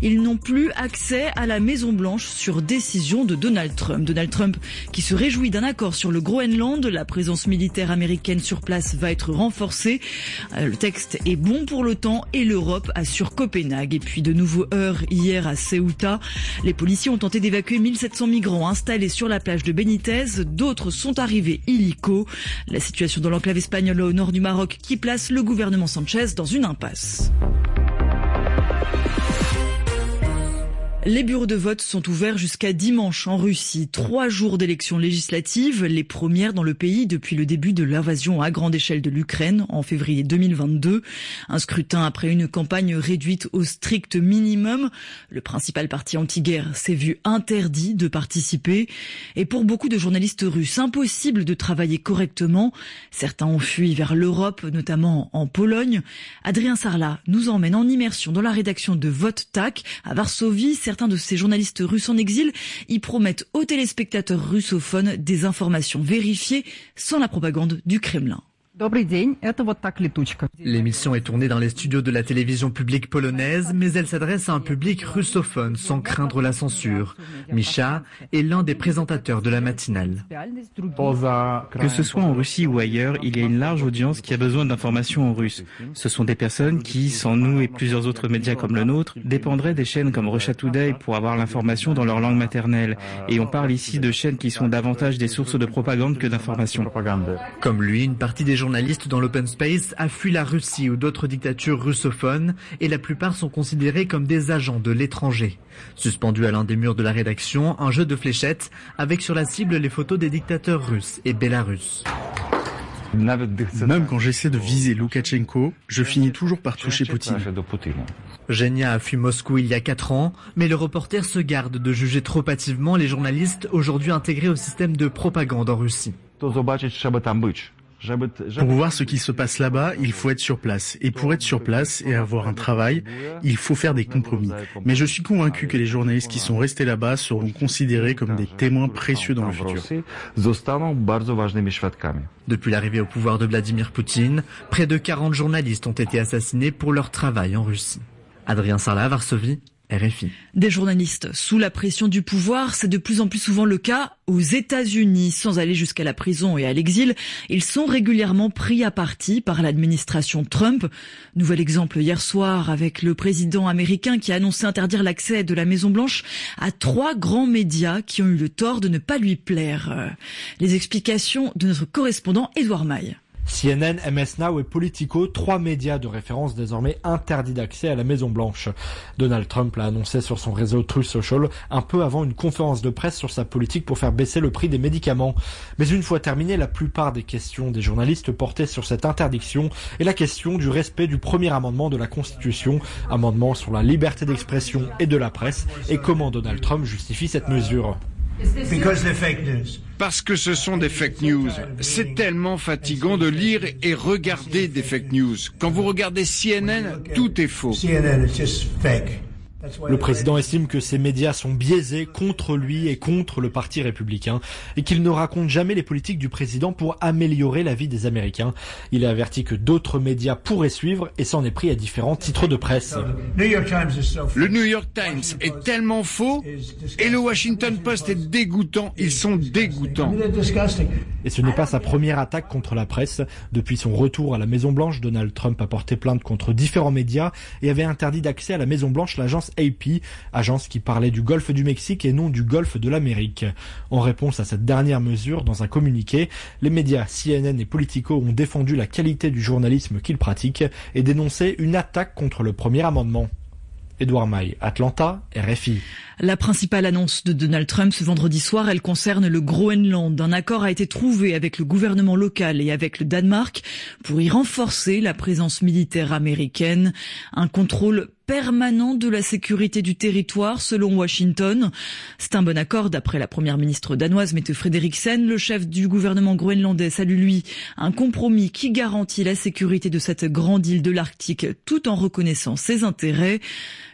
Ils n'ont plus accès à la Maison-Blanche sur décision de Donald Trump. Donald Trump qui se réjouit d'un accord sur le Groenland. La présence militaire américaine sur place va être renforcée. Le texte est bon pour l'OTAN et l'Europe, assure Copenhague. Et puis de nouveaux heurts hier à Ceuta. Les policiers ont tenté d'évacuer 1700 migrants installés sur la plage de Benitez. D'autres sont arrivés illico. La situation dans l'enclave espagnole au nord du Maroc qui place le gouvernement Sanchez dans une impasse. Les bureaux de vote sont ouverts jusqu'à dimanche en Russie. 3 jours d'élections législatives, les premières dans le pays depuis le début de l'invasion à grande échelle de l'Ukraine en février 2022. Un scrutin après une campagne réduite au strict minimum. Le principal parti anti-guerre s'est vu interdit de participer. Et pour beaucoup de journalistes russes, impossible de travailler correctement. Certains ont fui vers l'Europe, notamment en Pologne. Adrien Sarlat nous emmène en immersion dans la rédaction de Vote Tak à Varsovie. Certains de ces journalistes russes en exil y promettent aux téléspectateurs russophones des informations vérifiées sans la propagande du Kremlin. L'émission est tournée dans les studios de la télévision publique polonaise, mais elle s'adresse à un public russophone sans craindre la censure. Misha est l'un des présentateurs de la matinale. Que ce soit en Russie ou ailleurs, il y a une large audience qui a besoin d'informations en russe. Ce sont des personnes qui, sans nous et plusieurs autres médias comme le nôtre, dépendraient des chaînes comme Russia Today pour avoir l'information dans leur langue maternelle. Et on parle ici de chaînes qui sont davantage des sources de propagande que d'informations. Comme lui, une partie des journalistes dans l'open space a fui la Russie ou d'autres dictatures russophones et la plupart sont considérés comme des agents de l'étranger. Suspendu à l'un des murs de la rédaction, un jeu de fléchettes avec sur la cible les photos des dictateurs russes et bélarusses. Même quand j'essaie de viser Loukachenko, je finis toujours par toucher Poutine. Genia a fui Moscou il y a 4 ans, mais le reporter se garde de juger trop hâtivement les journalistes aujourd'hui intégrés au système de propagande en Russie. Pour voir ce qui se passe là-bas, il faut être sur place. Et pour être sur place et avoir un travail, il faut faire des compromis. Mais je suis convaincu que les journalistes qui sont restés là-bas seront considérés comme des témoins précieux dans le futur. Depuis l'arrivée au pouvoir de Vladimir Poutine, près de 40 journalistes ont été assassinés pour leur travail en Russie. Adrien Sarlat, Varsovie, RFI. Des journalistes sous la pression du pouvoir, c'est de plus en plus souvent le cas aux États-Unis. Sans aller jusqu'à la prison et à l'exil, ils sont régulièrement pris à partie par l'administration Trump. Nouvel exemple hier soir avec le président américain qui a annoncé interdire l'accès de la Maison-Blanche à 3 grands médias qui ont eu le tort de ne pas lui plaire. Les explications de notre correspondant Édouard Maille. CNN, MS Now et Politico, 3 médias de référence désormais interdits d'accès à la Maison-Blanche. Donald Trump l'a annoncé sur son réseau Truth Social un peu avant une conférence de presse sur sa politique pour faire baisser le prix des médicaments. Mais une fois terminée, la plupart des questions des journalistes portaient sur cette interdiction et la question du respect du premier amendement de la Constitution, amendement sur la liberté d'expression et de la presse, et comment Donald Trump justifie cette mesure. Parce que ce sont des fake news. C'est tellement fatigant de lire et regarder des fake news. Quand vous regardez CNN, tout est faux. Le président estime que ces médias sont biaisés contre lui et contre le parti républicain et qu'il ne raconte jamais les politiques du président pour améliorer la vie des Américains. Il a averti que d'autres médias pourraient suivre et s'en est pris à différents titres de presse. Le New York Times est tellement faux et le Washington Post est dégoûtant. Ils sont dégoûtants. Et ce n'est pas sa première attaque contre la presse. Depuis son retour à la Maison-Blanche, Donald Trump a porté plainte contre différents médias et avait interdit d'accès à la Maison-Blanche l'agence AP, agence qui parlait du golfe du Mexique et non du golfe de l'Amérique. En réponse à cette dernière mesure, dans un communiqué, les médias CNN et Politico ont défendu la qualité du journalisme qu'ils pratiquent et dénoncé une attaque contre le premier amendement. Édouard Maille, Atlanta, RFI. La principale annonce de Donald Trump ce vendredi soir, elle concerne le Groenland. Un accord a été trouvé avec le gouvernement local et avec le Danemark pour y renforcer la présence militaire américaine. Un contrôle permanent de la sécurité du territoire, selon Washington. C'est un bon accord, d'après la première ministre danoise, Mette Frederiksen. Le chef du gouvernement groenlandais salue, lui, un compromis qui garantit la sécurité de cette grande île de l'Arctique tout en reconnaissant ses intérêts.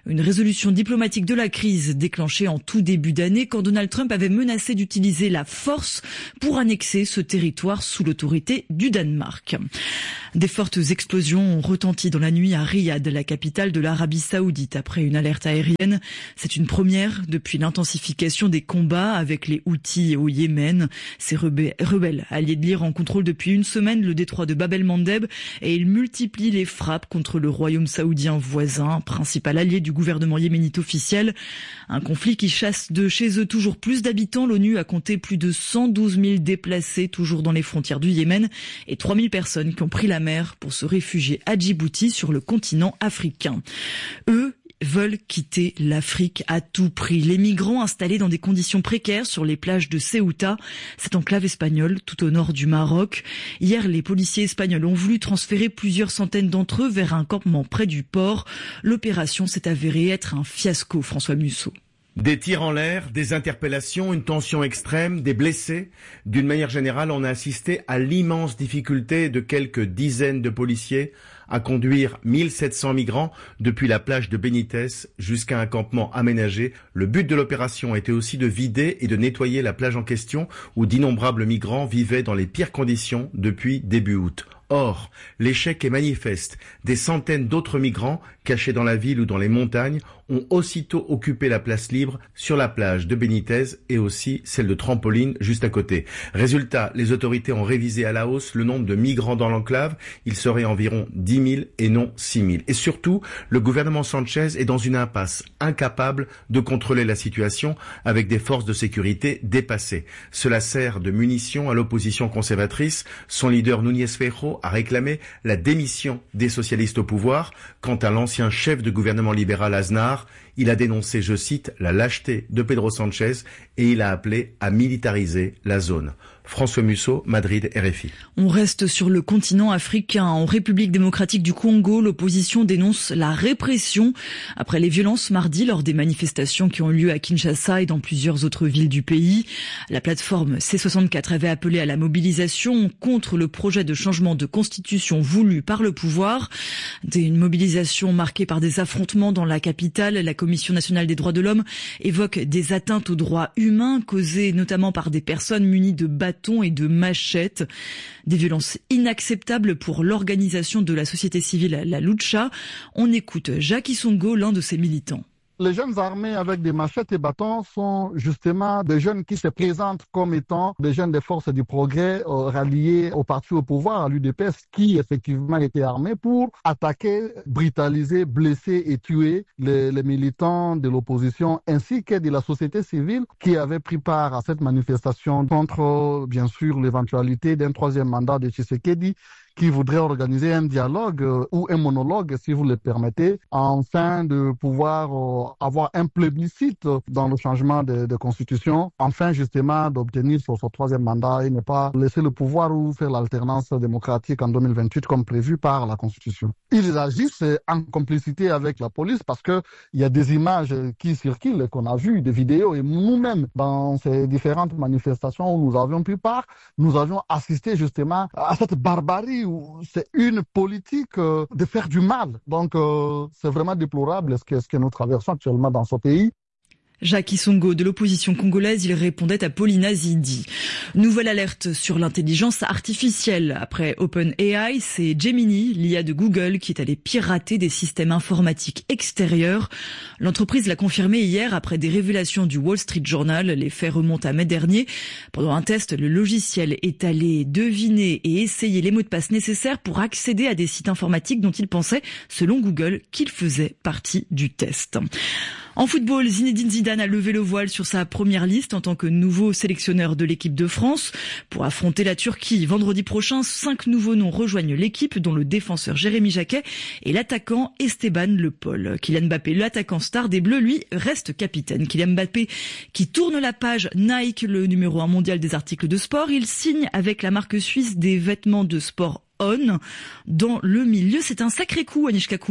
Une résolution diplomatique de la crise déclenchée en tout début d'année quand Donald Trump avait menacé d'utiliser la force pour annexer ce territoire sous l'autorité du Danemark. Des fortes explosions ont retenti dans la nuit à Riyad, la capitale de l'Arabie Saoudite, après une alerte aérienne. C'est une première depuis l'intensification des combats avec les Houthis au Yémen. Ces rebelles alliés de l'Iran contrôlent depuis une semaine le détroit de Bab el-Mandeb et ils multiplient les frappes contre le royaume saoudien voisin, principal allié du gouvernement yéménite officiel. Un conflit qui chasse de chez eux toujours plus d'habitants. L'ONU a compté plus de 112 000 déplacés toujours dans les frontières du Yémen et 3 000 personnes qui ont pris la mer pour se réfugier à Djibouti sur le continent africain. Eux veulent quitter l'Afrique à tout prix. Les migrants installés dans des conditions précaires sur les plages de Ceuta, cette enclave espagnole tout au nord du Maroc. Hier, les policiers espagnols ont voulu transférer plusieurs centaines d'entre eux vers un campement près du port. L'opération s'est avérée être un fiasco, François Musso. Des tirs en l'air, des interpellations, une tension extrême, des blessés. D'une manière générale, on a assisté à l'immense difficulté de quelques dizaines de policiers à conduire 1700 migrants depuis la plage de Benitez jusqu'à un campement aménagé. Le but de l'opération était aussi de vider et de nettoyer la plage en question où d'innombrables migrants vivaient dans les pires conditions depuis début août. Or, l'échec est manifeste. Des centaines d'autres migrants, cachés dans la ville ou dans les montagnes, ont aussitôt occupé la place libre sur la plage de Benitez et aussi celle de Trampoline juste à côté. Résultat, les autorités ont révisé à la hausse le nombre de migrants dans l'enclave. Il serait environ 10 000 et non 6 000. Et surtout, le gouvernement Sanchez est dans une impasse, incapable de contrôler la situation avec des forces de sécurité dépassées. Cela sert de munition à l'opposition conservatrice. Son leader Núñez Feijóo a réclamé la démission des socialistes au pouvoir. Quant à l'ancien chef de gouvernement libéral Aznar, il a dénoncé, je cite, la lâcheté de Pedro Sanchez et il a appelé à militariser la zone. François Musso, Madrid, RFI. On reste sur le continent africain. En République démocratique du Congo, l'opposition dénonce la répression après les violences mardi lors des manifestations qui ont eu lieu à Kinshasa et dans plusieurs autres villes du pays. La plateforme C64 avait appelé à la mobilisation contre le projet de changement de constitution voulu par le pouvoir. Une mobilisation marquée par des affrontements dans la capitale. La Commission nationale des droits de l'homme évoque des atteintes aux droits humains causées notamment par des personnes munies de bâtons et de machettes. Des violences inacceptables pour l'organisation de la société civile, la Lucha. On écoute Jacques Isongo, l'un de ses militants. Les jeunes armés avec des machettes et bâtons sont justement des jeunes qui se présentent comme étant des jeunes des forces du progrès ralliés au parti au pouvoir, à l'UDPS, qui effectivement étaient armés pour attaquer, brutaliser, blesser et tuer les militants de l'opposition ainsi que de la société civile qui avait pris part à cette manifestation contre, bien sûr, l'éventualité d'un troisième mandat de Tshisekedi, qui voudrait organiser un dialogue ou un monologue, si vous le permettez, afin de pouvoir avoir un plébiscite dans le changement de constitution, afin justement d'obtenir son troisième mandat et ne pas laisser le pouvoir ou faire l'alternance démocratique en 2028 comme prévu par la constitution. Ils agissent en complicité avec la police parce que il y a des images qui circulent, qu'on a vues, des vidéos, et nous-mêmes, dans ces différentes manifestations où nous avions pris part, nous avions assisté justement à cette barbarie où c'est une politique de faire du mal. Donc c'est vraiment déplorable ce que nous traversons actuellement dans ce pays. Jacques Isongo de l'opposition congolaise, il répondait à Paulina Zidi. Nouvelle alerte sur l'intelligence artificielle. Après OpenAI, c'est Gemini, l'IA de Google, qui est allé pirater des systèmes informatiques extérieurs. L'entreprise l'a confirmé hier après des révélations du Wall Street Journal. Les faits remontent à mai dernier. Pendant un test, le logiciel est allé deviner et essayer les mots de passe nécessaires pour accéder à des sites informatiques dont il pensait, selon Google, qu'ils faisaient partie du test. En football, Zinedine Zidane a levé le voile sur sa première liste en tant que nouveau sélectionneur de l'équipe de France. Pour affronter la Turquie vendredi prochain, 5 nouveaux noms rejoignent l'équipe, dont le défenseur Jérémy Jacquet et l'attaquant Esteban Le Paul. Kylian Mbappé, l'attaquant star des Bleus, lui, reste capitaine. Kylian Mbappé qui tourne la page Nike, le numéro 1 mondial des articles de sport. Il signe avec la marque suisse des vêtements de sport On. Dans le milieu, c'est un sacré coup, Anichka Kumor.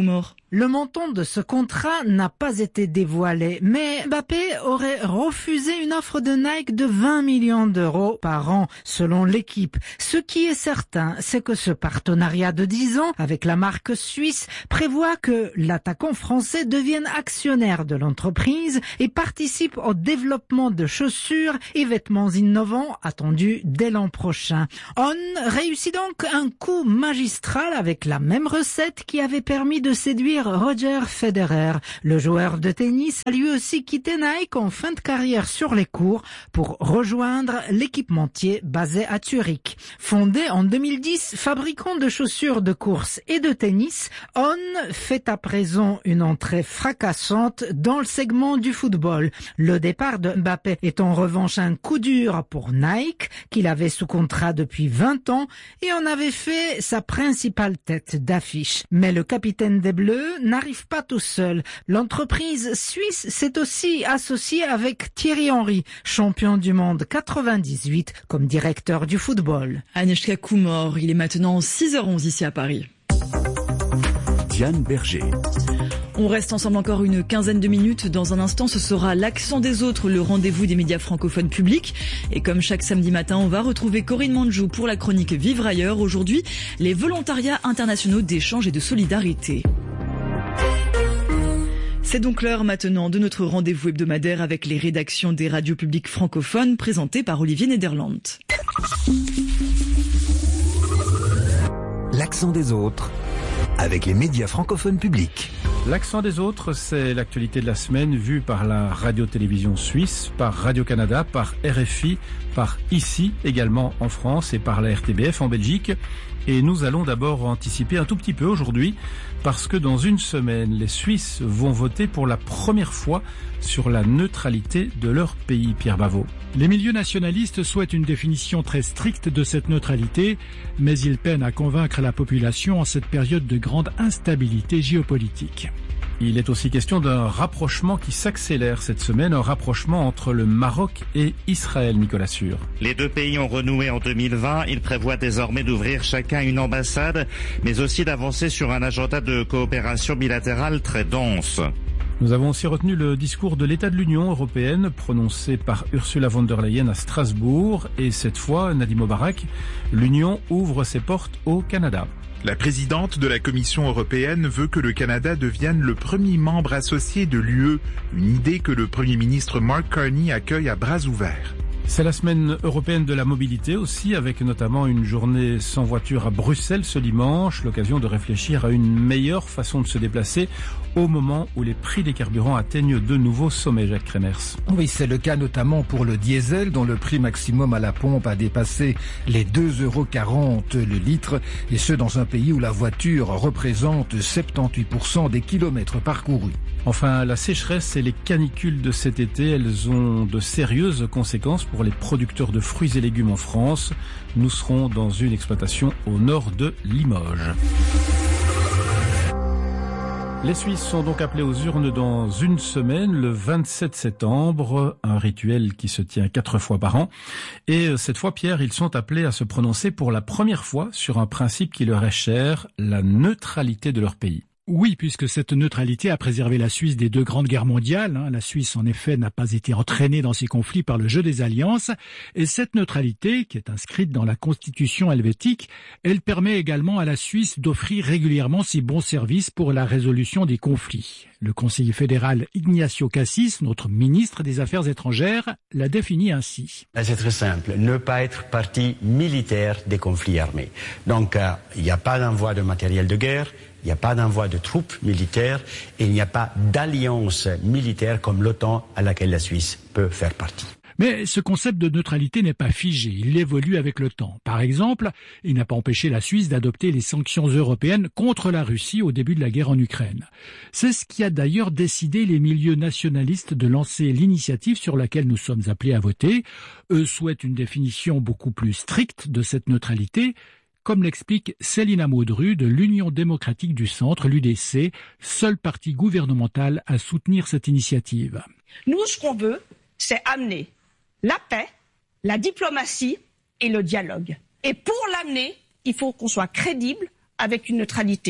Le montant de ce contrat n'a pas été dévoilé, mais Mbappé aurait refusé une offre de Nike de 20 millions d'euros par an, selon l'équipe. Ce qui est certain, c'est que ce partenariat de 10 ans avec la marque suisse prévoit que l'attaquant français devienne actionnaire de l'entreprise et participe au développement de chaussures et vêtements innovants attendus dès l'an prochain. On réussit donc un coup magistral avec la même recette qui avait permis de séduire Roger Federer. Le joueur de tennis a lui aussi quitté Nike en fin de carrière sur les courts pour rejoindre l'équipementier basé à Zurich. Fondé en 2010, fabricant de chaussures de course et de tennis, On fait à présent une entrée fracassante dans le segment du football. Le départ de Mbappé est en revanche un coup dur pour Nike, qu'il avait sous contrat depuis 20 ans et en avait fait sa principale tête d'affiche. Mais le capitaine des Bleus n'arrive pas tout seul. L'entreprise suisse s'est aussi associée avec Thierry Henry, champion du monde 98, comme directeur du football. Agnieszka Kumor, il est maintenant 6h11 ici à Paris. Diane Berger. On reste ensemble encore une quinzaine de minutes. Dans un instant, ce sera l'accent des autres, le rendez-vous des médias francophones publics. Et comme chaque samedi matin, on va retrouver Corinne Manjou pour la chronique Vivre ailleurs. Aujourd'hui, les volontariats internationaux d'échange et de solidarité. C'est donc l'heure maintenant de notre rendez-vous hebdomadaire avec les rédactions des radios publiques francophones présentées par Olivier Nederland. L'accent des autres avec les médias francophones publics. L'accent des autres, c'est l'actualité de la semaine vue par la radio-télévision suisse, par Radio-Canada, par RFI, par ICI également en France et par la RTBF en Belgique. Et nous allons d'abord anticiper un tout petit peu aujourd'hui parce que dans une semaine, les Suisses vont voter pour la première fois sur la neutralité de leur pays. Pierre Bavot. Les milieux nationalistes souhaitent une définition très stricte de cette neutralité, mais ils peinent à convaincre la population en cette période de grande instabilité géopolitique. Il est aussi question d'un rapprochement qui s'accélère cette semaine, un rapprochement entre le Maroc et Israël, Nicolas Sûr. Les deux pays ont renoué en 2020. Ils prévoient désormais d'ouvrir chacun une ambassade, mais aussi d'avancer sur un agenda de coopération bilatérale très dense. Nous avons aussi retenu le discours de l'État de l'Union européenne prononcé par Ursula von der Leyen à Strasbourg. Et cette fois, Nadine Mobarak, l'Union ouvre ses portes au Canada. La présidente de la Commission européenne veut que le Canada devienne le premier membre associé de l'UE, une idée que le Premier ministre Mark Carney accueille à bras ouverts. C'est la semaine européenne de la mobilité aussi, avec notamment une journée sans voiture à Bruxelles ce dimanche, l'occasion de réfléchir à une meilleure façon de se déplacer au moment où les prix des carburants atteignent de nouveaux sommets, Jacques Kremers. Oui, c'est le cas notamment pour le diesel, dont le prix maximum à la pompe a dépassé les 2,40 € le litre, et ce dans un pays où la voiture représente 78% des kilomètres parcourus. Enfin, la sécheresse et les canicules de cet été, elles ont de sérieuses conséquences pour les producteurs de fruits et légumes en France. Nous serons dans une exploitation au nord de Limoges. Les Suisses sont donc appelés aux urnes dans une semaine, le 27 septembre, un rituel qui se tient 4 fois par an. Et cette fois, Pierre, ils sont appelés à se prononcer pour la première fois sur un principe qui leur est cher, la neutralité de leur pays. Oui, puisque cette neutralité a préservé la Suisse des 2 grandes guerres mondiales. La Suisse, en effet, n'a pas été entraînée dans ces conflits par le jeu des alliances. Et cette neutralité, qui est inscrite dans la Constitution helvétique, elle permet également à la Suisse d'offrir régulièrement ses bons services pour la résolution des conflits. Le conseiller fédéral Ignacio Cassis, notre ministre des Affaires étrangères, l'a défini ainsi. C'est très simple, ne pas être partie militaire des conflits armés. Donc, il n'y a pas d'envoi de matériel de guerre, il n'y a pas d'envoi de troupes militaires et il n'y a pas d'alliance militaire comme l'OTAN à laquelle la Suisse peut faire partie. Mais ce concept de neutralité n'est pas figé, il évolue avec le temps. Par exemple, il n'a pas empêché la Suisse d'adopter les sanctions européennes contre la Russie au début de la guerre en Ukraine. C'est ce qui a d'ailleurs décidé les milieux nationalistes de lancer l'initiative sur laquelle nous sommes appelés à voter. Eux souhaitent une définition beaucoup plus stricte de cette neutralité, comme l'explique Célina Maudru de l'Union démocratique du Centre, l'UDC, seul parti gouvernemental à soutenir cette initiative. Nous, ce qu'on veut, c'est amener la paix, la diplomatie et le dialogue. Et pour l'amener, il faut qu'on soit crédible avec une neutralité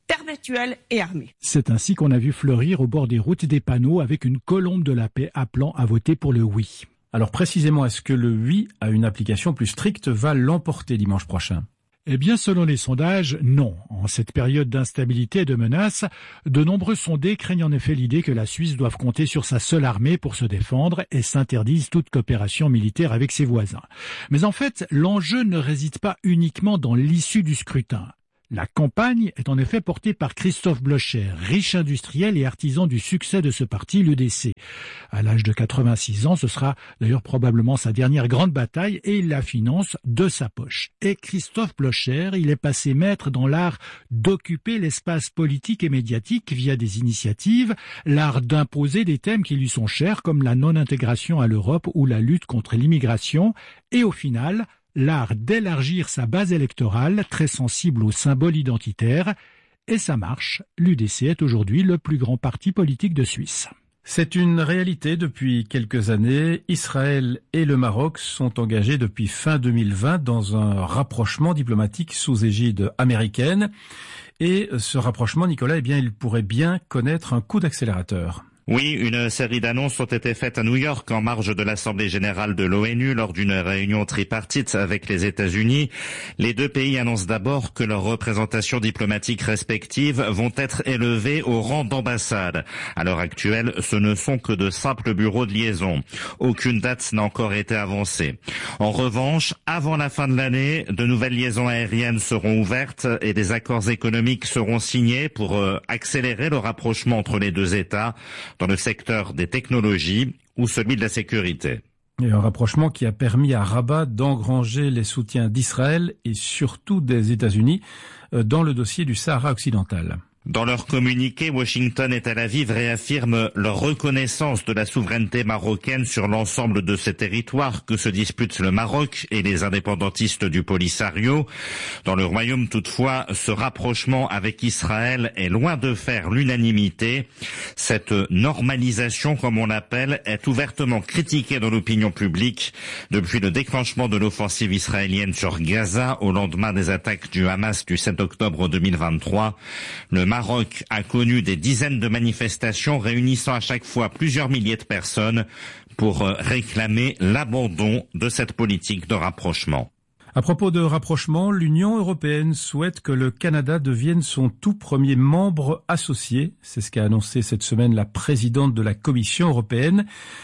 perpétuelle et armée. C'est ainsi qu'on a vu fleurir au bord des routes des panneaux avec une colombe de la paix appelant à voter pour le oui. Alors précisément, est-ce que le oui à une application plus stricte va l'emporter dimanche prochain ? Eh bien, selon les sondages, non. En cette période d'instabilité et de menace, de nombreux sondés craignent en effet l'idée que la Suisse doive compter sur sa seule armée pour se défendre et s'interdisent toute coopération militaire avec ses voisins. Mais en fait, l'enjeu ne réside pas uniquement dans l'issue du scrutin. La campagne est en effet portée par Christophe Blocher, riche industriel et artisan du succès de ce parti, l'UDC. À l'âge de 86 ans, ce sera d'ailleurs probablement sa dernière grande bataille et il la finance de sa poche. Et Christophe Blocher, il est passé maître dans l'art d'occuper l'espace politique et médiatique via des initiatives, l'art d'imposer des thèmes qui lui sont chers comme la non-intégration à l'Europe ou la lutte contre l'immigration et au final, l'art d'élargir sa base électorale, très sensible aux symboles identitaires, et ça marche. L'UDC est aujourd'hui le plus grand parti politique de Suisse. C'est une réalité depuis quelques années. Israël et le Maroc sont engagés depuis fin 2020 dans un rapprochement diplomatique sous égide américaine. Et ce rapprochement, Nicolas, eh bien, il pourrait bien connaître un coup d'accélérateur. Oui, une série d'annonces ont été faites à New York en marge de l'Assemblée générale de l'ONU lors d'une réunion tripartite avec les États-Unis. Les deux pays annoncent d'abord que leurs représentations diplomatiques respectives vont être élevées au rang d'ambassade. À l'heure actuelle, ce ne sont que de simples bureaux de liaison. Aucune date n'a encore été avancée. En revanche, avant la fin de l'année, de nouvelles liaisons aériennes seront ouvertes et des accords économiques seront signés pour accélérer le rapprochement entre les deux États dans le secteur des technologies ou celui de la sécurité. Et un rapprochement qui a permis à Rabat d'engranger les soutiens d'Israël et surtout des États-Unis dans le dossier du Sahara occidental. Dans leur communiqué, Washington et Tel Aviv réaffirment leur reconnaissance de la souveraineté marocaine sur l'ensemble de ces territoires que se disputent le Maroc et les indépendantistes du Polisario. Dans le Royaume, toutefois, ce rapprochement avec Israël est loin de faire l'unanimité. Cette normalisation, comme on l'appelle, est ouvertement critiquée dans l'opinion publique depuis le déclenchement de l'offensive israélienne sur Gaza au lendemain des attaques du Hamas du 7 octobre 2023. Le Maroc a connu des dizaines de manifestations réunissant à chaque fois plusieurs milliers de personnes pour réclamer l'abandon de cette politique de rapprochement. À propos de rapprochement, l'Union européenne souhaite que le Canada devienne son tout premier membre associé. C'est ce qu'a annoncé cette semaine la présidente de la Commission européenne.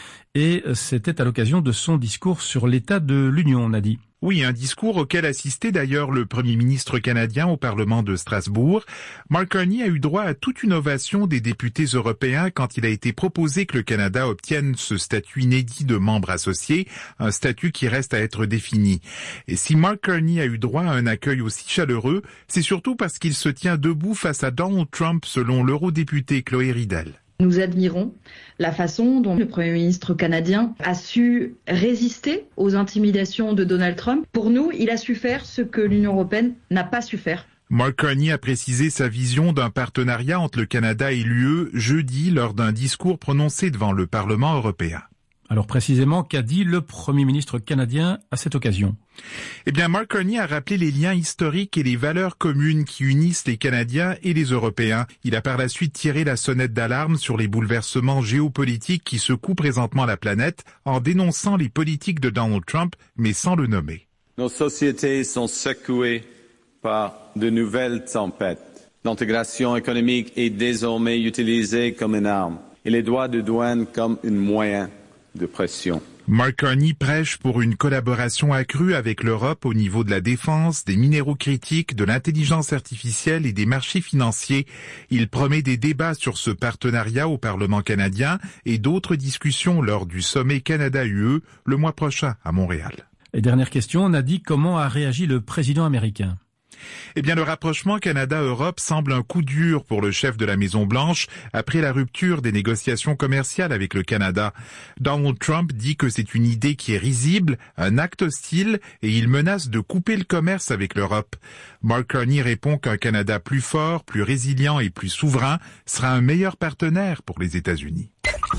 Et c'était à l'occasion de son discours sur l'état de l'Union, on a dit. Oui, un discours auquel assistait d'ailleurs le Premier ministre canadien au Parlement de Strasbourg. Mark Carney a eu droit à toute une ovation des députés européens quand il a été proposé que le Canada obtienne ce statut inédit de membre associé, un statut qui reste à être défini. Et si Mark Carney a eu droit à un accueil aussi chaleureux, c'est surtout parce qu'il se tient debout face à Donald Trump, selon l'eurodéputé Chloé Ridel. Nous admirons la façon dont le Premier ministre canadien a su résister aux intimidations de Donald Trump. Pour nous, il a su faire ce que l'Union européenne n'a pas su faire. Mark Carney a précisé sa vision d'un partenariat entre le Canada et l'UE jeudi lors d'un discours prononcé devant le Parlement européen. Alors précisément, qu'a dit le Premier ministre canadien à cette occasion ? Eh bien, Mark Carney a rappelé les liens historiques et les valeurs communes qui unissent les Canadiens et les Européens. Il a par la suite tiré la sonnette d'alarme sur les bouleversements géopolitiques qui secouent présentement la planète en dénonçant les politiques de Donald Trump, mais sans le nommer. Nos sociétés sont secouées par de nouvelles tempêtes. L'intégration économique est désormais utilisée comme une arme et les droits de douane comme un moyen de pression. Mark Carney prêche pour une collaboration accrue avec l'Europe au niveau de la défense, des minéraux critiques, de l'intelligence artificielle et des marchés financiers. Il promet des débats sur ce partenariat au Parlement canadien et d'autres discussions lors du sommet Canada-UE le mois prochain à Montréal. Et dernière question, on a dit comment a réagi le président américain ? Eh bien, le rapprochement Canada-Europe semble un coup dur pour le chef de la Maison-Blanche après la rupture des négociations commerciales avec le Canada. Donald Trump dit que c'est une idée qui est risible, un acte hostile, et il menace de couper le commerce avec l'Europe. Mark Carney répond qu'un Canada plus fort, plus résilient et plus souverain sera un meilleur partenaire pour les États-Unis.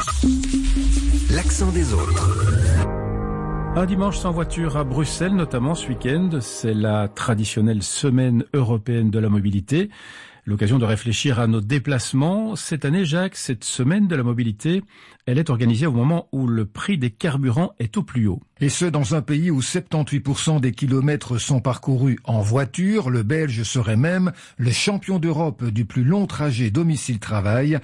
L'accent des autres. Un dimanche sans voiture à Bruxelles, notamment ce week-end, c'est la traditionnelle semaine européenne de la mobilité. L'occasion de réfléchir à nos déplacements. Cette année, Jacques, cette semaine de la mobilité, elle est organisée au moment où le prix des carburants est au plus haut. Et ce, dans un pays où 78% des kilomètres sont parcourus en voiture. Le Belge serait même le champion d'Europe du plus long trajet domicile-travail,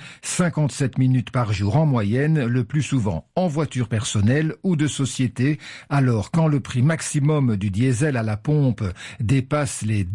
57 minutes par jour en moyenne, le plus souvent en voiture personnelle ou de société. Alors, quand le prix maximum du diesel à la pompe dépasse les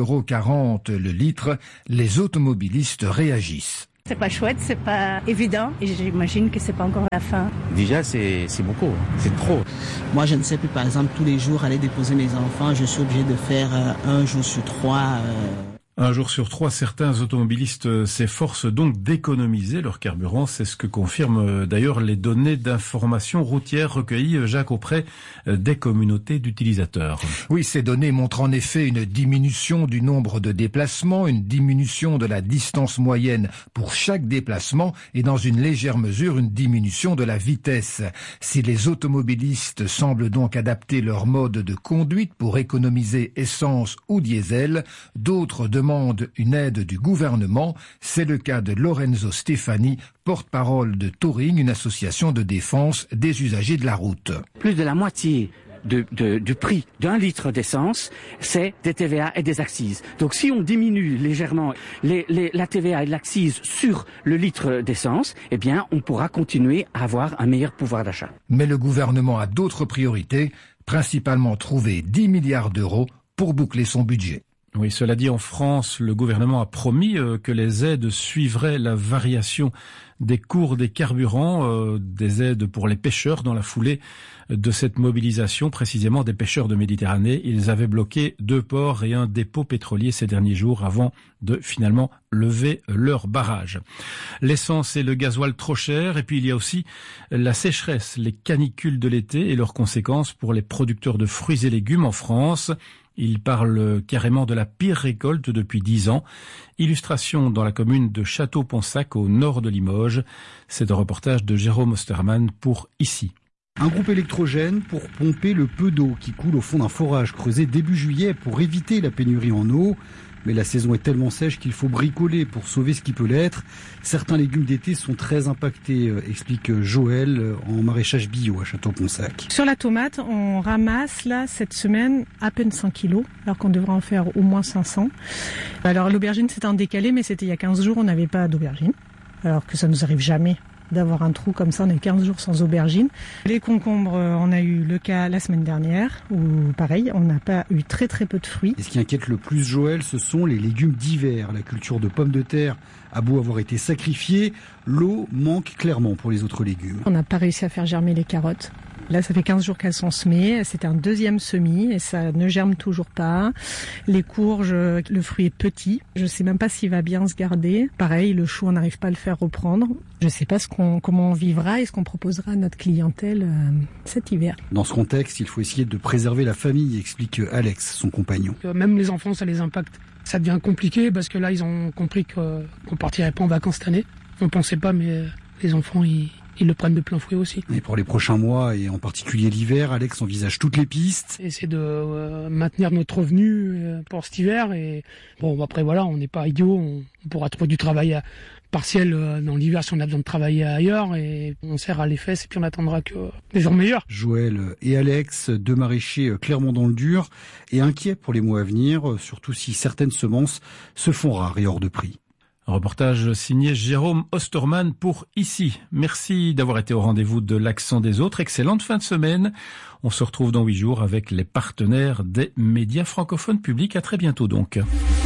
2,40 € le litre, les automobilistes réagissent. C'est pas chouette, c'est pas évident et j'imagine que c'est pas encore la fin. Déjà, c'est beaucoup, c'est trop. Moi, je ne sais plus, par exemple, tous les jours aller déposer mes enfants, je suis obligé de faire un jour sur 3. Un jour sur 3, certains automobilistes s'efforcent donc d'économiser leur carburant. C'est ce que confirment d'ailleurs les données d'information routière recueillies, Jacques, auprès des communautés d'utilisateurs. Oui, ces données montrent en effet une diminution du nombre de déplacements, une diminution de la distance moyenne pour chaque déplacement et dans une légère mesure une diminution de la vitesse. Si les automobilistes semblent donc adapter leur mode de conduite pour économiser essence ou diesel, d'autres demandent une aide du gouvernement. C'est le cas de Lorenzo Stefani, porte-parole de Touring, une association de défense des usagers de la route. Plus de la moitié du prix d'un litre d'essence, c'est des TVA et des accises. Donc si on diminue légèrement la TVA et l'accise sur le litre d'essence, eh bien on pourra continuer à avoir un meilleur pouvoir d'achat. Mais le gouvernement a d'autres priorités, principalement trouver 10 milliards d'euros pour boucler son budget. Oui, cela dit, en France, le gouvernement a promis que les aides suivraient la variation des cours des carburants, des aides pour les pêcheurs dans la foulée de cette mobilisation, précisément des pêcheurs de Méditerranée. Ils avaient bloqué 2 ports et un dépôt pétrolier ces derniers jours avant de finalement lever leur barrage. L'essence et le gasoil trop chers, et puis il y a aussi la sécheresse, les canicules de l'été et leurs conséquences pour les producteurs de fruits et légumes en France. Il parle carrément de la pire récolte depuis 10 ans. Illustration dans la commune de Château-Ponsac au nord de Limoges. C'est un reportage de Jérôme Osterman pour Ici. Un groupe électrogène pour pomper le peu d'eau qui coule au fond d'un forage creusé début juillet pour éviter la pénurie en eau. Mais la saison est tellement sèche qu'il faut bricoler pour sauver ce qui peut l'être. Certains légumes d'été sont très impactés, explique Joël, en maraîchage bio à Château-Ponsac. Sur la tomate, on ramasse là cette semaine à peine 100 kilos, alors qu'on devrait en faire au moins 500. Alors l'aubergine c'est un décalé, mais c'était il y a 15 jours, on n'avait pas d'aubergine, alors que ça nous arrive jamais d'avoir un trou comme ça, on est 15 jours sans aubergine. Les concombres, on a eu le cas la semaine dernière, où pareil, on n'a pas eu très peu de fruits. Et ce qui inquiète le plus Joël, ce sont les légumes d'hiver. La culture de pommes de terre a beau avoir été sacrifiée, l'eau manque clairement pour les autres légumes. On n'a pas réussi à faire germer les carottes. Là, ça fait 15 jours qu'elles sont semées. C'est un deuxième semis et ça ne germe toujours pas. Les courges, le fruit est petit. Je ne sais même pas s'il va bien se garder. Pareil, le chou, on n'arrive pas à le faire reprendre. Je ne sais pas comment on vivra et ce qu'on proposera à notre clientèle cet hiver. Dans ce contexte, il faut essayer de préserver la famille, explique Alex, son compagnon. Même les enfants, ça les impacte. Ça devient compliqué parce que là, ils ont compris qu'on partirait pas en vacances cette année. On pensait pas, mais les enfants, ils le prennent de plein fouet aussi. Et pour les prochains mois, et en particulier l'hiver, Alex envisage toutes les pistes. Essayer de maintenir notre revenu pour cet hiver. Et bon, après voilà, on n'est pas idiots, on pourra trouver du travail partiel dans l'hiver si on a besoin de travailler ailleurs. Et on serre à les fesses et puis on attendra que des jours meilleurs. Joël et Alex, 2 maraîchers clairement dans le dur et inquiets pour les mois à venir, surtout si certaines semences se font rares et hors de prix. Un reportage signé Jérôme Osterman pour Ici. Merci d'avoir été au rendez-vous de l'Accent des autres. Excellente fin de semaine. On se retrouve dans 8 jours avec les partenaires des médias francophones publics. À très bientôt donc.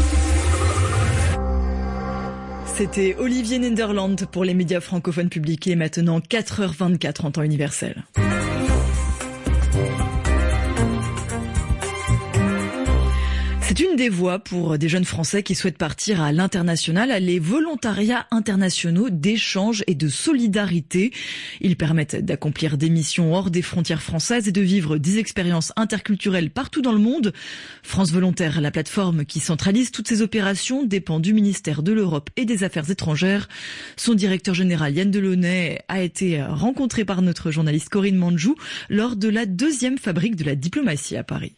C'était Olivier Nenderland pour les médias francophones publics. Et maintenant 4h24 en temps universel. C'est une des voies pour des jeunes Français qui souhaitent partir à l'international, les volontariats internationaux d'échange et de solidarité. Ils permettent d'accomplir des missions hors des frontières françaises et de vivre des expériences interculturelles partout dans le monde. France Volontaire, la plateforme qui centralise toutes ces opérations, dépend du ministère de l'Europe et des Affaires étrangères. Son directeur général Yann Delaunay a été rencontré par notre journaliste Corinne Manjou lors de la 2e fabrique de la diplomatie à Paris.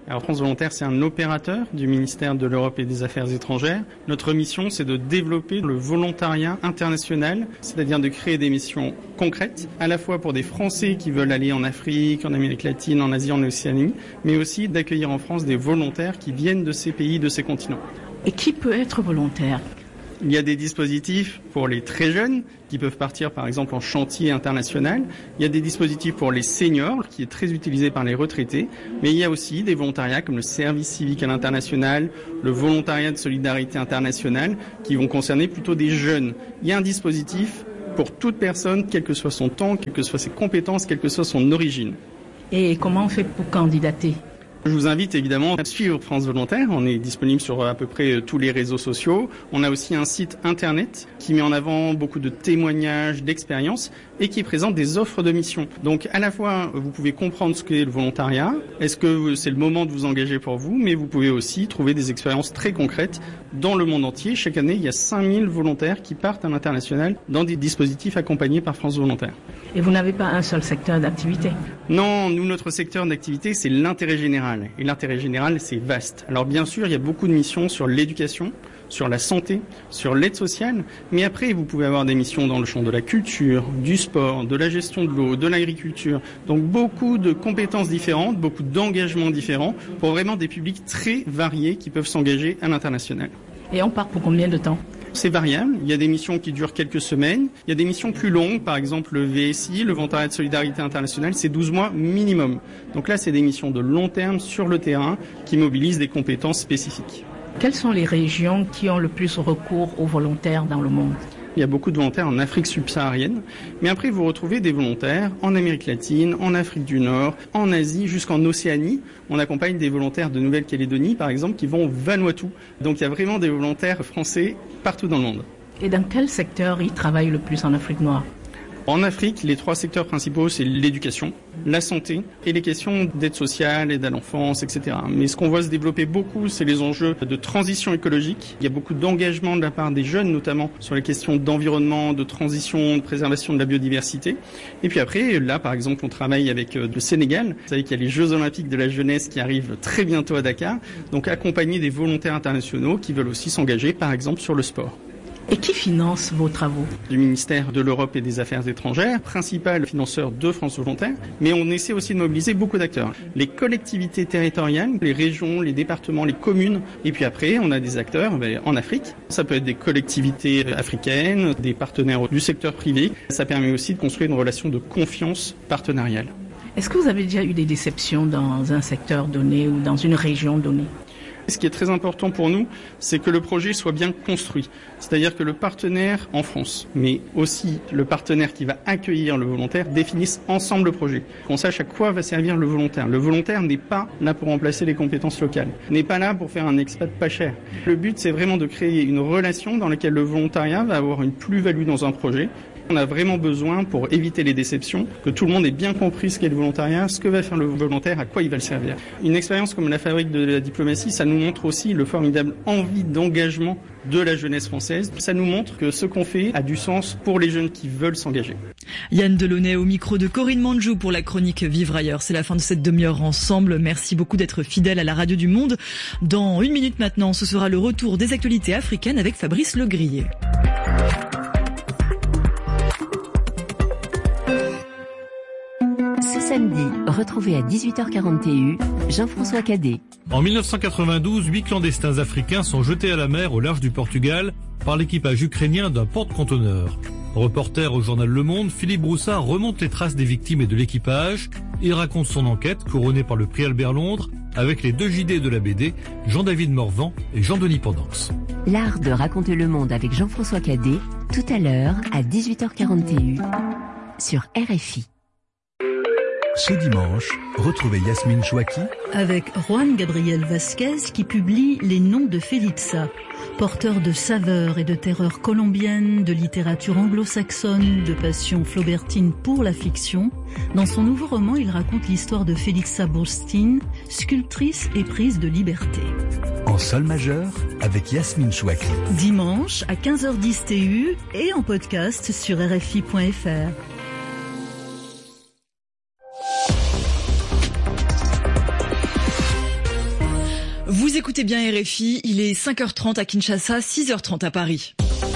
Alors France Volontaire, c'est un opérateur du ministère de l'Europe et des Affaires étrangères. Notre mission, c'est de développer le volontariat international, c'est-à-dire de créer des missions concrètes, à la fois pour des Français qui veulent aller en Afrique, en Amérique latine, en Asie, en Océanie, mais aussi d'accueillir en France des volontaires qui viennent de ces pays, de ces continents. Et qui peut être volontaire ? Il y a des dispositifs pour les très jeunes qui peuvent partir par exemple en chantier international. Il y a des dispositifs pour les seniors qui est très utilisé par les retraités. Mais il y a aussi des volontariats comme le service civique à l'international, le volontariat de solidarité internationale qui vont concerner plutôt des jeunes. Il y a un dispositif pour toute personne, quel que soit son temps, quelles que soient ses compétences, quelle que soit son origine. Et comment on fait pour candidater ? Je vous invite évidemment à suivre France Volontaire. On est disponible sur à peu près tous les réseaux sociaux. On a aussi un site internet qui met en avant beaucoup de témoignages, d'expériences et qui présente des offres de mission. Donc à la fois, vous pouvez comprendre ce qu'est le volontariat, est-ce que c'est le moment de vous engager pour vous, mais vous pouvez aussi trouver des expériences très concrètes dans le monde entier. Chaque année, il y a 5000 volontaires qui partent à l'international dans des dispositifs accompagnés par France Volontaire. Et vous n'avez pas un seul secteur d'activité ? Non, nous, notre secteur d'activité, c'est l'intérêt général. Et l'intérêt général, c'est vaste. Alors bien sûr, il y a beaucoup de missions sur l'éducation, sur la santé, sur l'aide sociale, mais après, vous pouvez avoir des missions dans le champ de la culture, du sport, de la gestion de l'eau, de l'agriculture. Donc beaucoup de compétences différentes, beaucoup d'engagements différents pour vraiment des publics très variés qui peuvent s'engager à l'international. Et on part pour combien de temps ? C'est variable. Il y a des missions qui durent quelques semaines. Il y a des missions plus longues. Par exemple, le VSI, le Volontariat de Solidarité Internationale, c'est 12 mois minimum. Donc là, c'est des missions de long terme sur le terrain qui mobilisent des compétences spécifiques. Quelles sont les régions qui ont le plus recours aux volontaires dans le monde ? Il y a beaucoup de volontaires en Afrique subsaharienne, mais après vous retrouvez des volontaires en Amérique latine, en Afrique du Nord, en Asie, jusqu'en Océanie. On accompagne des volontaires de Nouvelle-Calédonie, par exemple, qui vont au Vanuatu. Donc il y a vraiment des volontaires français partout dans le monde. Et dans quel secteur ils travaillent le plus en Afrique noire ? En Afrique, les 3 secteurs principaux, c'est l'éducation, la santé et les questions d'aide sociale, aide à l'enfance, etc. Mais ce qu'on voit se développer beaucoup, c'est les enjeux de transition écologique. Il y a beaucoup d'engagement de la part des jeunes, notamment sur les questions d'environnement, de transition, de préservation de la biodiversité. Et puis après, là, par exemple, on travaille avec le Sénégal. Vous savez qu'il y a les Jeux Olympiques de la jeunesse qui arrivent très bientôt à Dakar. Donc accompagner des volontaires internationaux qui veulent aussi s'engager, par exemple, sur le sport. Et qui finance vos travaux ? Du ministère de l'Europe et des Affaires étrangères, principal financeur de France Volontaire, mais on essaie aussi de mobiliser beaucoup d'acteurs. Les collectivités territoriales, les régions, les départements, les communes, et puis après on a des acteurs en Afrique. Ça peut être des collectivités africaines, des partenaires du secteur privé. Ça permet aussi de construire une relation de confiance partenariale. Est-ce que vous avez déjà eu des déceptions dans un secteur donné ou dans une région donnée ? Ce qui est très important pour nous, c'est que le projet soit bien construit. C'est-à-dire que le partenaire en France, mais aussi le partenaire qui va accueillir le volontaire, définissent ensemble le projet. Qu'on sache à quoi va servir le volontaire. Le volontaire n'est pas là pour remplacer les compétences locales, n'est pas là pour faire un expat pas cher. Le but, c'est vraiment de créer une relation dans laquelle le volontariat va avoir une plus-value dans un projet. On a vraiment besoin, pour éviter les déceptions, que tout le monde ait bien compris ce qu'est le volontariat, ce que va faire le volontaire, à quoi il va le servir. Une expérience comme la fabrique de la diplomatie, ça nous montre aussi le formidable envie d'engagement de la jeunesse française. Ça nous montre que ce qu'on fait a du sens pour les jeunes qui veulent s'engager. Yann Delaunay au micro de Corinne Manjou pour la chronique Vivre ailleurs. C'est la fin de cette demi-heure ensemble. Merci beaucoup d'être fidèle à la radio du Monde. Dans 1 minute maintenant, ce sera le retour des actualités africaines avec Fabrice Legrier. Ce samedi, retrouvez à 18h40 TU Jean-François Cadet. En 1992, 8 clandestins africains sont jetés à la mer au large du Portugal par l'équipage ukrainien d'un porte-conteneur. Reporter au journal Le Monde, Philippe Broussard remonte les traces des victimes et de l'équipage. Il raconte son enquête, couronnée par le prix Albert Londres, avec les 2 JD de la BD, Jean-David Morvan et Jean-Denis Pendance. L'art de raconter le monde avec Jean-François Cadet, tout à l'heure à 18h40 TU sur RFI. Ce dimanche, retrouvez Yasmine Chouaki avec Juan Gabriel Vasquez qui publie Les Noms de Félitza. Porteur de saveurs et de terreurs colombiennes, de littérature anglo-saxonne, de passion flaubertine pour la fiction, dans son nouveau roman, il raconte l'histoire de Félitza Burstein, sculptrice éprise de liberté. En sol majeur, avec Yasmine Chouaki. Dimanche à 15h10 TU et en podcast sur RFI.fr. Vous écoutez bien RFI, il est 5h30 à Kinshasa, 6h30 à Paris.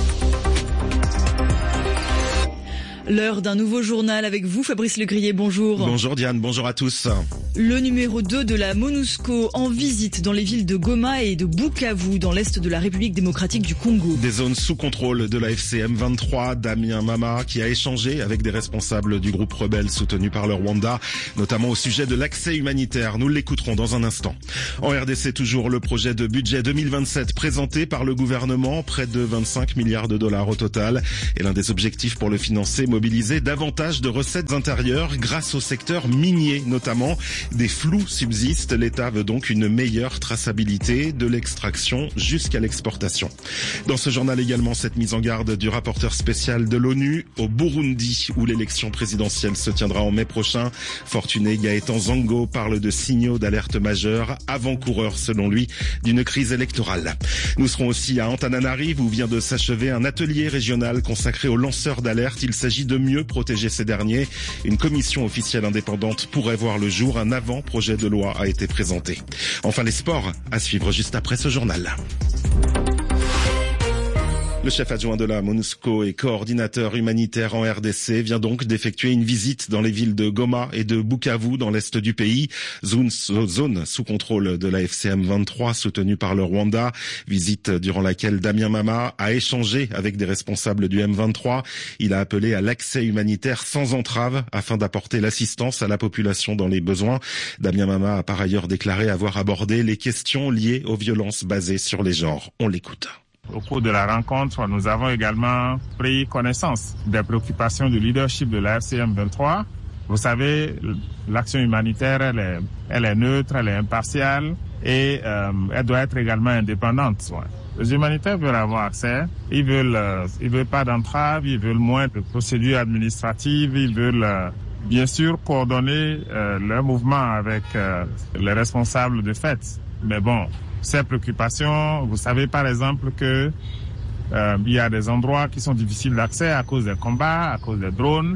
L'heure d'un nouveau journal avec vous, Fabrice Legrier, bonjour. Bonjour Diane, bonjour à tous. Le numéro 2 de la MONUSCO en visite dans les villes de Goma et de Bukavu dans l'est de la République démocratique du Congo. Des zones sous contrôle de la FCM 23, Damien Mama qui a échangé avec des responsables du groupe rebelle soutenu par le Rwanda, notamment au sujet de l'accès humanitaire. Nous l'écouterons dans un instant. En RDC toujours, le projet de budget 2027 présenté par le gouvernement, près de 25 milliards de dollars au total. Et l'un des objectifs pour le financer, mobiliser davantage de recettes intérieures grâce au secteur minier notamment. Des flous subsistent, l'État veut donc une meilleure traçabilité de l'extraction jusqu'à l'exportation. Dans ce journal également, cette mise en garde du rapporteur spécial de l'ONU au Burundi où l'élection présidentielle se tiendra en mai prochain. Fortuné Gaëtan Zango parle de signaux d'alerte majeure, avant-coureur selon lui d'une crise électorale. Nous serons aussi à Antananarive où vient de s'achever un atelier régional consacré aux lanceurs d'alerte. Il s'agit de mieux protéger ces derniers. Une commission officielle indépendante pourrait voir le jour. Un avant-projet de loi a été présenté. Enfin, les sports à suivre juste après ce journal. Le chef adjoint de la MONUSCO et coordinateur humanitaire en RDC vient donc d'effectuer une visite dans les villes de Goma et de Bukavu dans l'est du pays, zone sous contrôle de la FCM 23 soutenue par le Rwanda. Visite durant laquelle Damien Mama a échangé avec des responsables du M23. Il a appelé à l'accès humanitaire sans entrave afin d'apporter l'assistance à la population dans les besoins. Damien Mama a par ailleurs déclaré avoir abordé les questions liées aux violences basées sur les genres. On l'écoute. Au cours de la rencontre, nous avons également pris connaissance des préoccupations du leadership de la FCM 23. Vous savez, l'action humanitaire, elle est neutre, elle est impartiale et elle doit être également indépendante. Les humanitaires veulent avoir accès, ils veulent pas d'entrave, ils veulent moins de procédures administratives, ils veulent bien sûr coordonner leur mouvement avec les responsables de fête. Mais bon, ces préoccupations, vous savez par exemple que il y a des endroits qui sont difficiles d'accès à cause des combats, à cause des drones.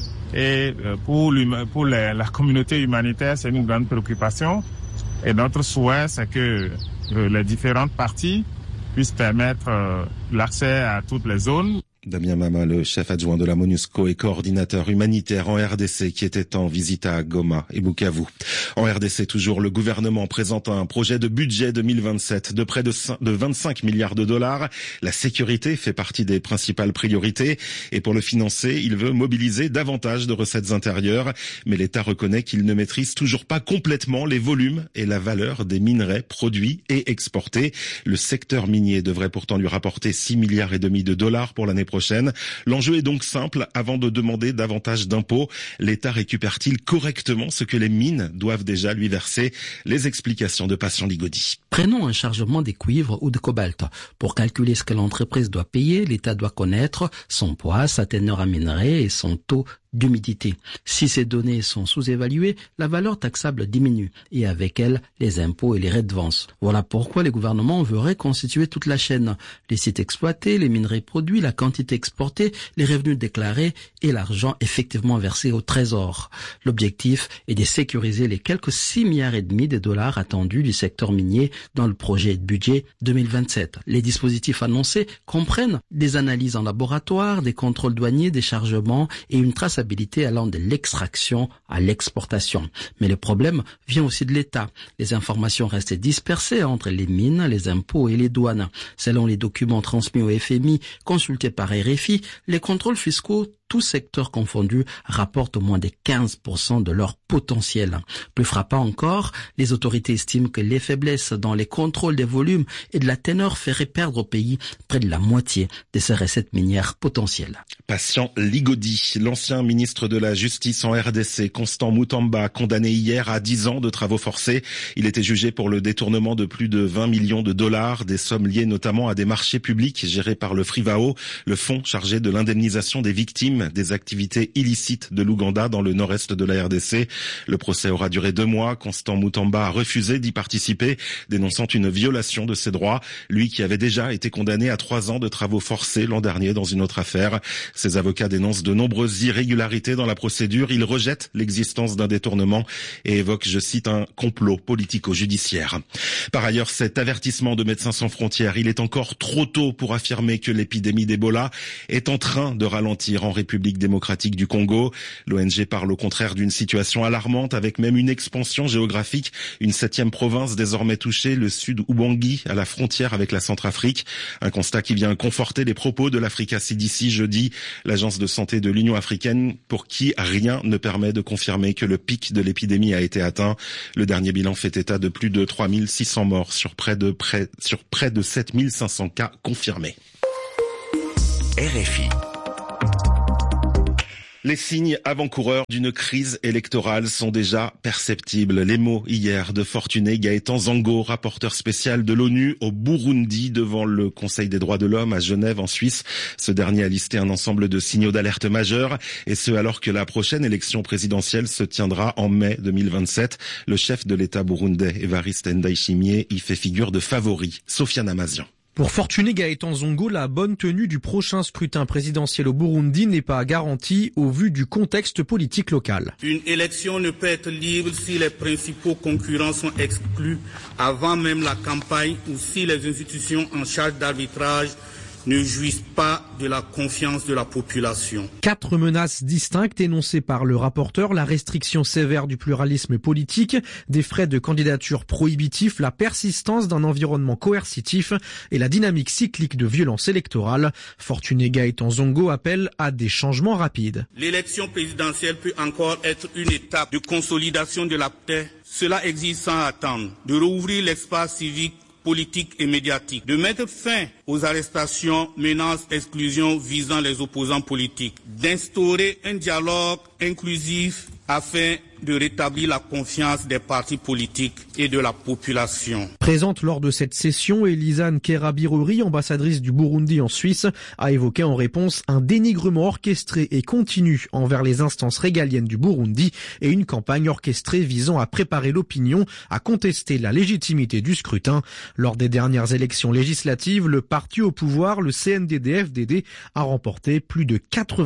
Et pour la communauté humanitaire, c'est une grande préoccupation. Et notre souhait, c'est que les différentes parties puissent permettre l'accès à toutes les zones. Damien Mama, le chef adjoint de la MONUSCO et coordinateur humanitaire en RDC qui était en visite à Goma et Bukavu. En RDC toujours, le gouvernement présente un projet de budget 2027 de près de 25 milliards de dollars. La sécurité fait partie des principales priorités et pour le financer, il veut mobiliser davantage de recettes intérieures. Mais l'État reconnaît qu'il ne maîtrise toujours pas complètement les volumes et la valeur des minerais produits et exportés. Le secteur minier devrait pourtant lui rapporter 6 milliards et demi de dollars pour l'année prochaine. L'enjeu est donc simple. Avant de demander davantage d'impôts, l'État récupère-t-il correctement ce que les mines doivent déjà lui verser? Les explications de Patient Ligodi. Prenons un chargement des cuivres ou de cobalt. Pour calculer ce que l'entreprise doit payer, l'État doit connaître son poids, sa teneur en minerais et son taux d'humidité. Si ces données sont sous-évaluées, la valeur taxable diminue et avec elle, les impôts et les redevances. Voilà pourquoi le gouvernement veut reconstituer toute la chaîne. Les sites exploités, les minerais produits, la quantité exportée, les revenus déclarés et l'argent effectivement versé au trésor. L'objectif est de sécuriser les quelques 6 milliards et demi de dollars attendus du secteur minier dans le projet de budget 2027. Les dispositifs annoncés comprennent des analyses en laboratoire, des contrôles douaniers, des chargements et une traçabilité allant de l'extraction à l'exportation. Mais le problème vient aussi de l'État. Les informations restent dispersées entre les mines, les impôts et les douanes. Selon les documents transmis au FMI, consultés par RFI, les contrôles fiscaux, tous secteurs confondus, rapportent au moins de 15% de leur potentiel. Plus frappant encore, les autorités estiment que les faiblesses dans les contrôles des volumes et de la teneur feraient perdre au pays près de la moitié de ses recettes minières potentielles. Patient Ligodi, l'ancien ministre de la Justice en RDC, Constant Mutamba, condamné hier à 10 ans de travaux forcés. Il était jugé pour le détournement de plus de 20 millions de dollars, des sommes liées notamment à des marchés publics gérés par le FRIVAO, le fonds chargé de l'indemnisation des victimes crime des activités illicites de l'Ouganda dans le nord-est de la RDC. Le procès aura duré 2 mois. Constant Mutamba a refusé d'y participer, dénonçant une violation de ses droits. Lui qui avait déjà été condamné à 3 ans de travaux forcés l'an dernier dans une autre affaire. Ses avocats dénoncent de nombreuses irrégularités dans la procédure. Ils rejettent l'existence d'un détournement et évoquent, je cite, un complot politico-judiciaire. Par ailleurs, cet avertissement de Médecins sans frontières, il est encore trop tôt pour affirmer que l'épidémie d'Ebola est en train de ralentir en République démocratique du Congo. L'ONG parle au contraire d'une situation alarmante avec même une expansion géographique. Une 7e province désormais touchée, le sud Ubangi, à la frontière avec la Centrafrique. Un constat qui vient conforter les propos de l'Africa CDC jeudi, l'agence de santé de l'Union africaine, pour qui rien ne permet de confirmer que le pic de l'épidémie a été atteint. Le dernier bilan fait état de plus de 3600 morts sur près de 7500 cas confirmés. RFI. Les signes avant-coureurs d'une crise électorale sont déjà perceptibles. Les mots hier de Fortuné Gaëtan Zango, rapporteur spécial de l'ONU au Burundi devant le Conseil des droits de l'homme à Genève en Suisse. Ce dernier a listé un ensemble de signaux d'alerte majeurs, et ce alors que la prochaine élection présidentielle se tiendra en mai 2027. Le chef de l'État burundais, Evariste Ndayishimiye, y fait figure de favori. Sofiane Amazian. Pour Fortuné Gaëtan Zongo, la bonne tenue du prochain scrutin présidentiel au Burundi n'est pas garantie au vu du contexte politique local. Une élection ne peut être libre si les principaux concurrents sont exclus avant même la campagne ou si les institutions en charge d'arbitrage ne jouissent pas de la confiance de la population. 4 menaces distinctes énoncées par le rapporteur: la restriction sévère du pluralisme politique, des frais de candidature prohibitifs, la persistance d'un environnement coercitif et la dynamique cyclique de violence électorale. Fortuné Gaëtan Zongo appelle à des changements rapides. L'élection présidentielle peut encore être une étape de consolidation de la paix. Cela exige sans attendre de rouvrir l'espace civique, politique et médiatique, de mettre fin aux arrestations, menaces, exclusions visant les opposants politiques, d'instaurer un dialogue inclusif afin de rétablir la confiance des partis politiques et de la population. Présente lors de cette session, Elisane Kerabiruri, ambassadrice du Burundi en Suisse, a évoqué en réponse un dénigrement orchestré et continu envers les instances régaliennes du Burundi et une campagne orchestrée visant à préparer l'opinion à contester la légitimité du scrutin. Lors des dernières élections législatives, le parti au pouvoir, le CNDD-FDD, a remporté plus de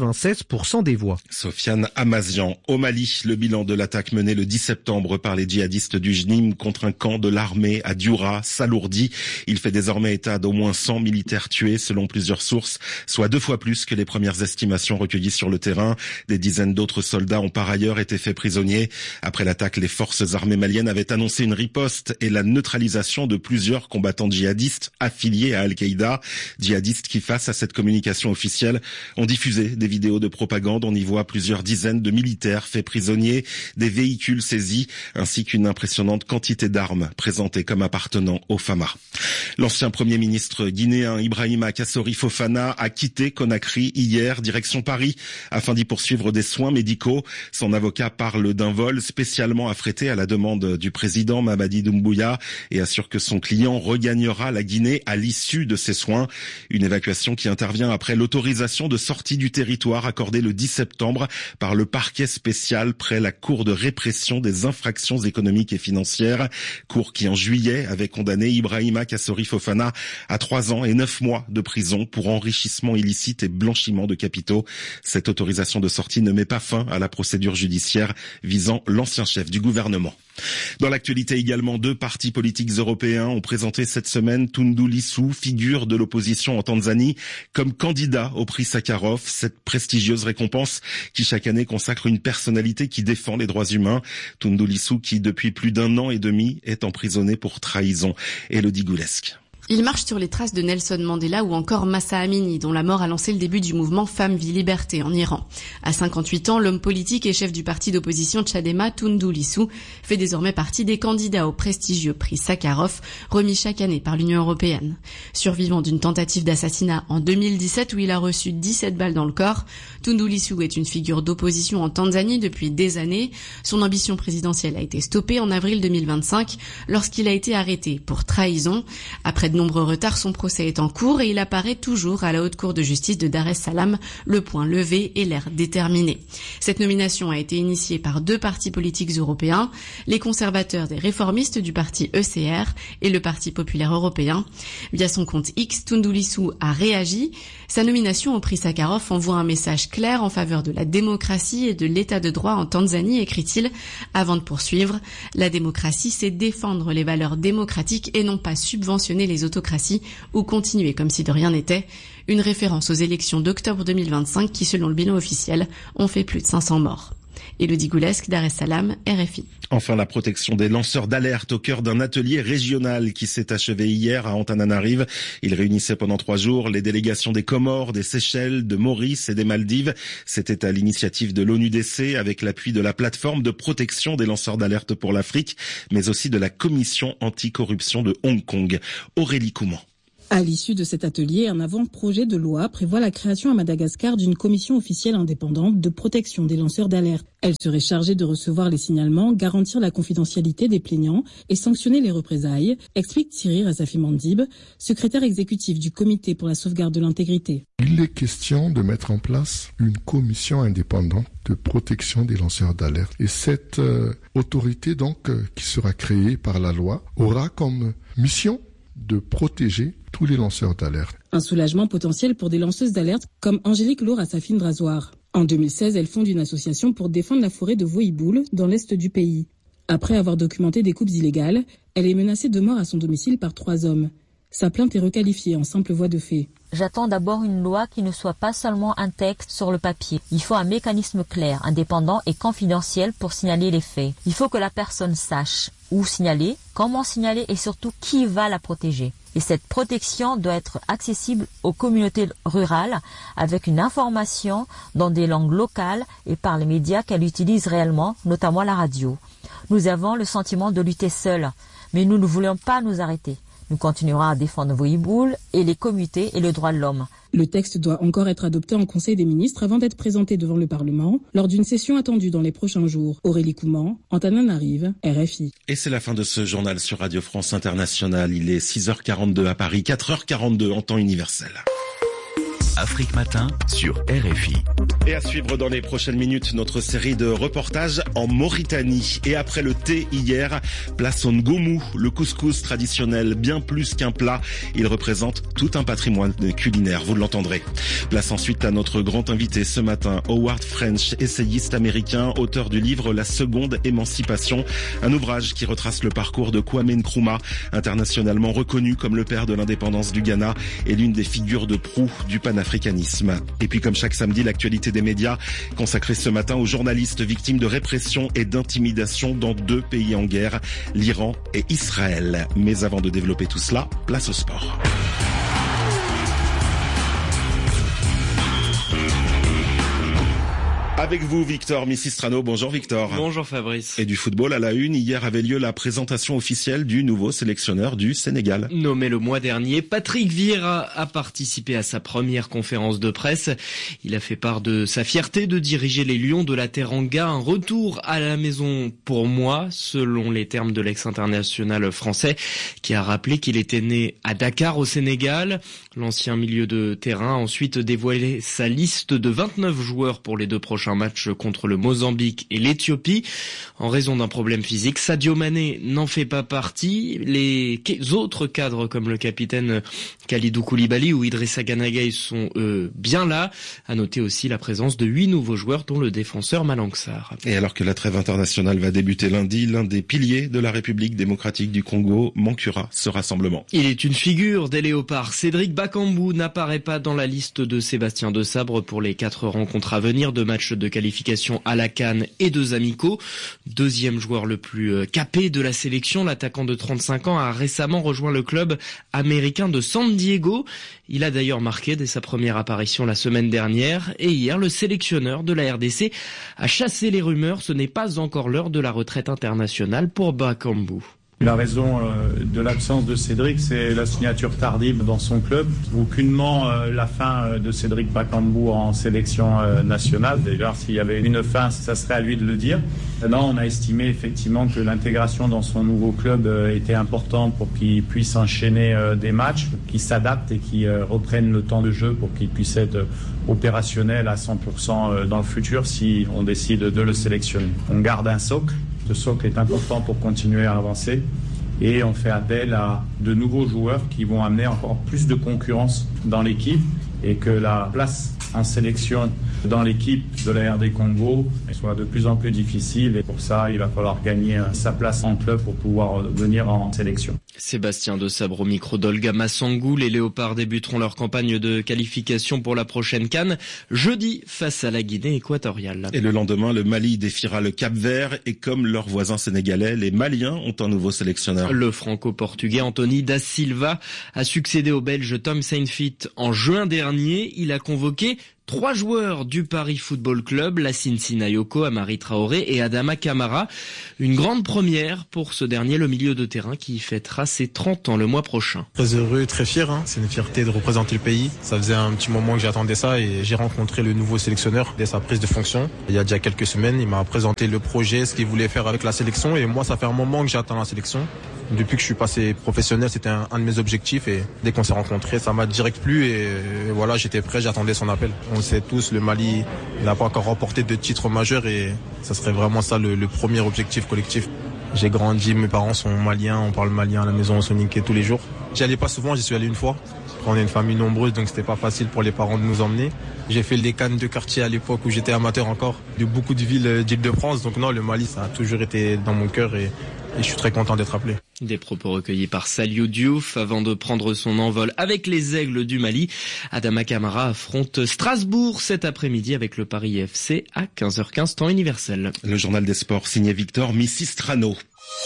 96% des voix. Sofiane Amazian. Au Mali, le bilan de l'attaque menée le 10 septembre par les djihadistes du JNIM contre un camp de l'armée à Dioura s'alourdit. Il fait désormais état d'au moins 100 militaires tués selon plusieurs sources, soit 2 fois plus que les premières estimations recueillies sur le terrain. Des dizaines d'autres soldats ont par ailleurs été faits prisonniers. Après l'attaque, les forces armées maliennes avaient annoncé une riposte et la neutralisation de plusieurs combattants djihadistes affiliés à Al-Qaïda. Djihadistes qui, face à cette communication officielle, ont diffusé des vidéos de propagande. On y voit plusieurs dizaines de militaires faits prisonniers, des véhicules saisis, ainsi qu'une impressionnante quantité d'armes présentées comme appartenant au Fama. L'ancien premier ministre guinéen Ibrahima Kassori Fofana a quitté Conakry hier, direction Paris, afin d'y poursuivre des soins médicaux. Son avocat parle d'un vol spécialement affrété à la demande du président Mamadi Doumbouya et assure que son client regagnera la Guinée à l'issue de ses soins. Une évacuation qui intervient après l'autorisation de sortie du territoire accordée le 10 septembre par le parquet spécial près la Cour de répression des infractions économiques et financières. Cour qui en juillet avait condamné Ibrahima Kassori Fofana à 3 ans et 9 mois de prison pour enrichissement illicite et blanchiment de capitaux. Cette autorisation de sortie ne met pas fin à la procédure judiciaire visant l'ancien chef du gouvernement. Dans l'actualité également, 2 partis politiques européens ont présenté cette semaine Tundu Lissu, figure de l'opposition en Tanzanie, comme candidat au prix Sakharov, cette prestigieuse récompense qui chaque année consacre une personnalité qui défend les droits humains. Tundu Lissu qui depuis plus d'1 an et demi est emprisonné pour trahison. Élodie Goulesque. Il marche sur les traces de Nelson Mandela ou encore Massa Amini, dont la mort a lancé le début du mouvement Femmes, Vie, Liberté en Iran. À 58 ans, l'homme politique et chef du parti d'opposition Tchadema, Tundu Lissu, fait désormais partie des candidats au prestigieux prix Sakharov, remis chaque année par l'Union européenne. Survivant d'une tentative d'assassinat en 2017 où il a reçu 17 balles dans le corps, Tundu Lissu est une figure d'opposition en Tanzanie depuis des années. Son ambition présidentielle a été stoppée en avril 2025 lorsqu'il a été arrêté pour trahison. Après de nombreux retards, son procès est en cours et il apparaît toujours à la haute cour de justice de Dar es Salaam, le poing levé et l'air déterminé. Cette nomination a été initiée par 2 partis politiques européens, les conservateurs et réformistes du parti ECR et le Parti populaire européen. Via son compte X, Tundu Lissu a réagi. Sa nomination au prix Sakharov envoie un message clair en faveur de la démocratie et de l'état de droit en Tanzanie, écrit-il, avant de poursuivre. La démocratie, c'est défendre les valeurs démocratiques et non pas subventionner les autocraties ou continuer comme si de rien n'était. Une référence aux élections d'octobre 2025 qui, selon le bilan officiel, ont fait plus de 500 morts. Élodie Goulesque, Dar es Salaam, RFI. Enfin, la protection des lanceurs d'alerte au cœur d'un atelier régional qui s'est achevé hier à Antananarive. Il réunissait pendant 3 jours les délégations des Comores, des Seychelles, de Maurice et des Maldives. C'était à l'initiative de l'ONUDC avec l'appui de la plateforme de protection des lanceurs d'alerte pour l'Afrique, mais aussi de la commission anticorruption de Hong Kong. Aurélie Couman. À l'issue de cet atelier, un avant-projet de loi prévoit la création à Madagascar d'une commission officielle indépendante de protection des lanceurs d'alerte. Elle serait chargée de recevoir les signalements, garantir la confidentialité des plaignants et sanctionner les représailles, explique Thierry Razafi Mandib, secrétaire exécutif du Comité pour la sauvegarde de l'intégrité. Il est question de mettre en place une commission indépendante de protection des lanceurs d'alerte. Et cette autorité donc qui sera créée par la loi aura comme mission de protéger tous les lanceurs d'alerte. Un soulagement potentiel pour des lanceuses d'alerte comme Angélique Lour à Safine Drazoir. En 2016, elle fonde une association pour défendre la forêt de Voïboul dans l'est du pays. Après avoir documenté des coupes illégales, elle est menacée de mort à son domicile par 3 hommes. Sa plainte est requalifiée en simple voie de fait. J'attends d'abord une loi qui ne soit pas seulement un texte sur le papier. Il faut un mécanisme clair, indépendant et confidentiel pour signaler les faits. Il faut que la personne sache où signaler, comment signaler et surtout qui va la protéger. Et cette protection doit être accessible aux communautés rurales avec une information dans des langues locales et par les médias qu'elle utilise réellement, notamment la radio. Nous avons le sentiment de lutter seuls, mais nous ne voulons pas nous arrêter. Nous continuerons à défendre Voïboul et les communautés et le droit de l'homme. Le texte doit encore être adopté en Conseil des ministres avant d'être présenté devant le Parlement lors d'une session attendue dans les prochains jours. Aurélie Couman, Antananarive, RFI. Et c'est la fin de ce journal sur Radio France Internationale. Il est 6h42 à Paris, 4h42 en temps universel. Afrique Matin sur RFI. Et à suivre dans les prochaines minutes notre série de reportages en Mauritanie. Et après le thé hier, place au ngoumou, le couscous traditionnel, bien plus qu'un plat. Il représente tout un patrimoine culinaire, vous l'entendrez. Place ensuite à notre grand invité ce matin, Howard French, essayiste américain, auteur du livre La Seconde Émancipation, un ouvrage qui retrace le parcours de Kwame Nkrumah, internationalement reconnu comme le père de l'indépendance du Ghana et l'une des figures de proue du panafricanisme. Et puis comme chaque samedi, l'actualité des médias consacrée ce matin aux journalistes victimes de répression et d'intimidation dans 2 pays en guerre, l'Iran et Israël. Mais avant de développer tout cela, place au sport. Avec vous, Victor Missistrano. Bonjour, Victor. Bonjour, Fabrice. Et du football à la une, hier avait lieu la présentation officielle du nouveau sélectionneur du Sénégal. Nommé le mois dernier, Patrick Vieira a participé à sa première conférence de presse. Il a fait part de sa fierté de diriger les Lions de la Teranga. Un retour à la maison pour moi, selon les termes de l'ex-international français, qui a rappelé qu'il était né à Dakar, au Sénégal. L'ancien milieu de terrain a ensuite dévoilé sa liste de 29 joueurs pour les 2 prochains matchs contre le Mozambique et l'Éthiopie. En raison d'un problème physique, Sadio Mané n'en fait pas partie. Les autres cadres comme le capitaine Kalidou Koulibaly ou Idrissa Gana Gueye sont bien là. À noter aussi la présence de 8 nouveaux joueurs dont le défenseur Malang Sarr. Et alors que la trêve internationale va débuter lundi, l'un des piliers de la République démocratique du Congo manquera ce rassemblement. Il est une figure des Léopards. Cédric Bakambu n'apparaît pas dans la liste de Sébastien Desabre pour les 4 rencontres à venir, 2 matchs de qualification à la CAN et 2 amicaux. Deuxième joueur le plus capé de la sélection, l'attaquant de 35 ans a récemment rejoint le club américain de San Diego. Il a d'ailleurs marqué dès sa première apparition la semaine dernière. Et hier, le sélectionneur de la RDC a chassé les rumeurs. Ce n'est pas encore l'heure de la retraite internationale pour Bakambu. La raison de l'absence de Cédric, c'est la signature tardive dans son club. Aucunement la fin de Cédric Bakambu en sélection nationale. D'ailleurs, s'il y avait une fin, ça serait à lui de le dire. Non, on a estimé effectivement que l'intégration dans son nouveau club était importante pour qu'il puisse enchaîner des matchs, qu'il s'adapte et qu'il reprenne le temps de jeu pour qu'il puisse être opérationnel à 100% dans le futur si on décide de le sélectionner. On garde un socle. Ce socle est important pour continuer à avancer et on fait appel à de nouveaux joueurs qui vont amener encore plus de concurrence dans l'équipe et que la place en sélection dans l'équipe de la RD Congo soit de plus en plus difficile et pour ça il va falloir gagner sa place en club pour pouvoir venir en sélection. Sébastien de Sabre au micro d'Olga Massangou. Les Léopards débuteront leur campagne de qualification pour la prochaine CAN jeudi face à la Guinée équatoriale. Et le lendemain, le Mali défiera le Cap-Vert et comme leurs voisins sénégalais, les Maliens ont un nouveau sélectionneur. Le franco-portugais Anthony da Silva a succédé au Belge Tom Saintfiet en juin dernier. Il a convoqué 3 joueurs du Paris Football Club, Lassine Sinayoko, Amari Traoré et Adama Kamara. Une grande première pour ce dernier, le milieu de terrain qui fêtera ses 30 ans le mois prochain. Très heureux, très fier. C'est une fierté de représenter le pays. Ça faisait un petit moment que j'attendais ça et j'ai rencontré le nouveau sélectionneur dès sa prise de fonction. Il y a déjà quelques semaines, il m'a présenté le projet, ce qu'il voulait faire avec la sélection et moi, ça fait un moment que j'attends la sélection. Depuis que je suis passé professionnel, c'était un de mes objectifs et dès qu'on s'est rencontrés, ça m'a direct plu et voilà, j'étais prêt, j'attendais son appel. On le sait tous, le Mali n'a pas encore remporté de titre majeur et ça serait vraiment ça le premier objectif collectif. J'ai grandi, mes parents sont maliens, on parle malien à la maison, on se niquait tous les jours. J'y allais pas souvent, j'y suis allé une fois. On est une famille nombreuse, donc c'était pas facile pour les parents de nous emmener. J'ai fait les cannes de quartier à l'époque où j'étais amateur encore, de beaucoup de villes d'Île-de-France. Donc non, le Mali, ça a toujours été dans mon cœur et je suis très content d'être appelé. Des propos recueillis par Saliou Diouf avant de prendre son envol avec les Aigles du Mali. Adama Kamara affronte Strasbourg cet après-midi avec le Paris FC à 15h15 temps universel. Le journal des sports signé Victor Missistrano.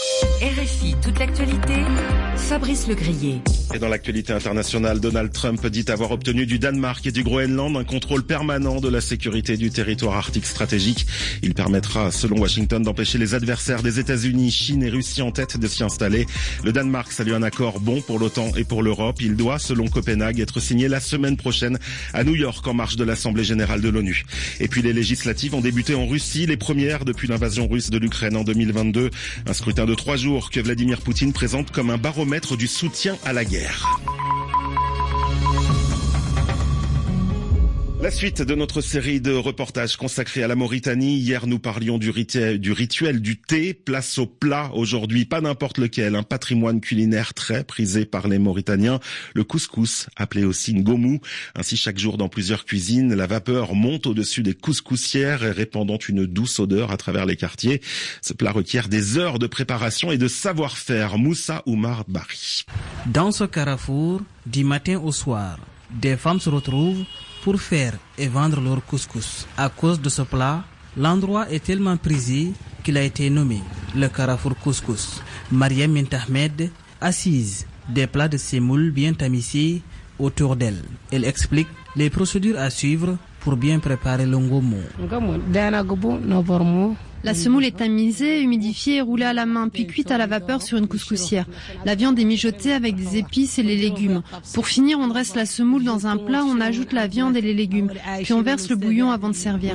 RFI, toute l'actualité, Fabrice Legrier. Et dans l'actualité internationale, Donald Trump dit avoir obtenu du Danemark et du Groenland un contrôle permanent de la sécurité du territoire arctique stratégique. Il permettra, selon Washington, d'empêcher les adversaires des États-Unis, Chine et Russie en tête de s'y installer. Le Danemark salue un accord bon pour l'OTAN et pour l'Europe. Il doit, selon Copenhague, être signé la semaine prochaine à New York en marge de l'Assemblée générale de l'ONU. Et puis les législatives ont débuté en Russie, les premières depuis l'invasion russe de l'Ukraine en 2022. Un scrutin de 3 jours que Vladimir Poutine présente comme un baromètre du soutien à la guerre. La suite de notre série de reportages consacrés à la Mauritanie. Hier, nous parlions du rituel du thé. Place au plat aujourd'hui, pas n'importe lequel. Un patrimoine culinaire très prisé par les Mauritaniens. Le couscous, appelé aussi ngomou. Ainsi, chaque jour dans plusieurs cuisines, la vapeur monte au-dessus des couscoussières et répandant une douce odeur à travers les quartiers. Ce plat requiert des heures de préparation et de savoir-faire. Moussa Oumar Bari. Dans ce carrefour, du matin au soir, des femmes se retrouvent pour faire et vendre leur couscous. À cause de ce plat, l'endroit est tellement prisé qu'il a été nommé le carrefour couscous. Mariam Mentahmed, assise, des plats de semoule bien tamisés autour d'elle. Elle explique les procédures à suivre pour bien préparer le ngomou. La semoule est tamisée, humidifiée et roulée à la main, puis cuite à la vapeur sur une couscoussière. La viande est mijotée avec des épices et les légumes. Pour finir, on dresse la semoule dans un plat, on ajoute la viande et les légumes, puis on verse le bouillon avant de servir.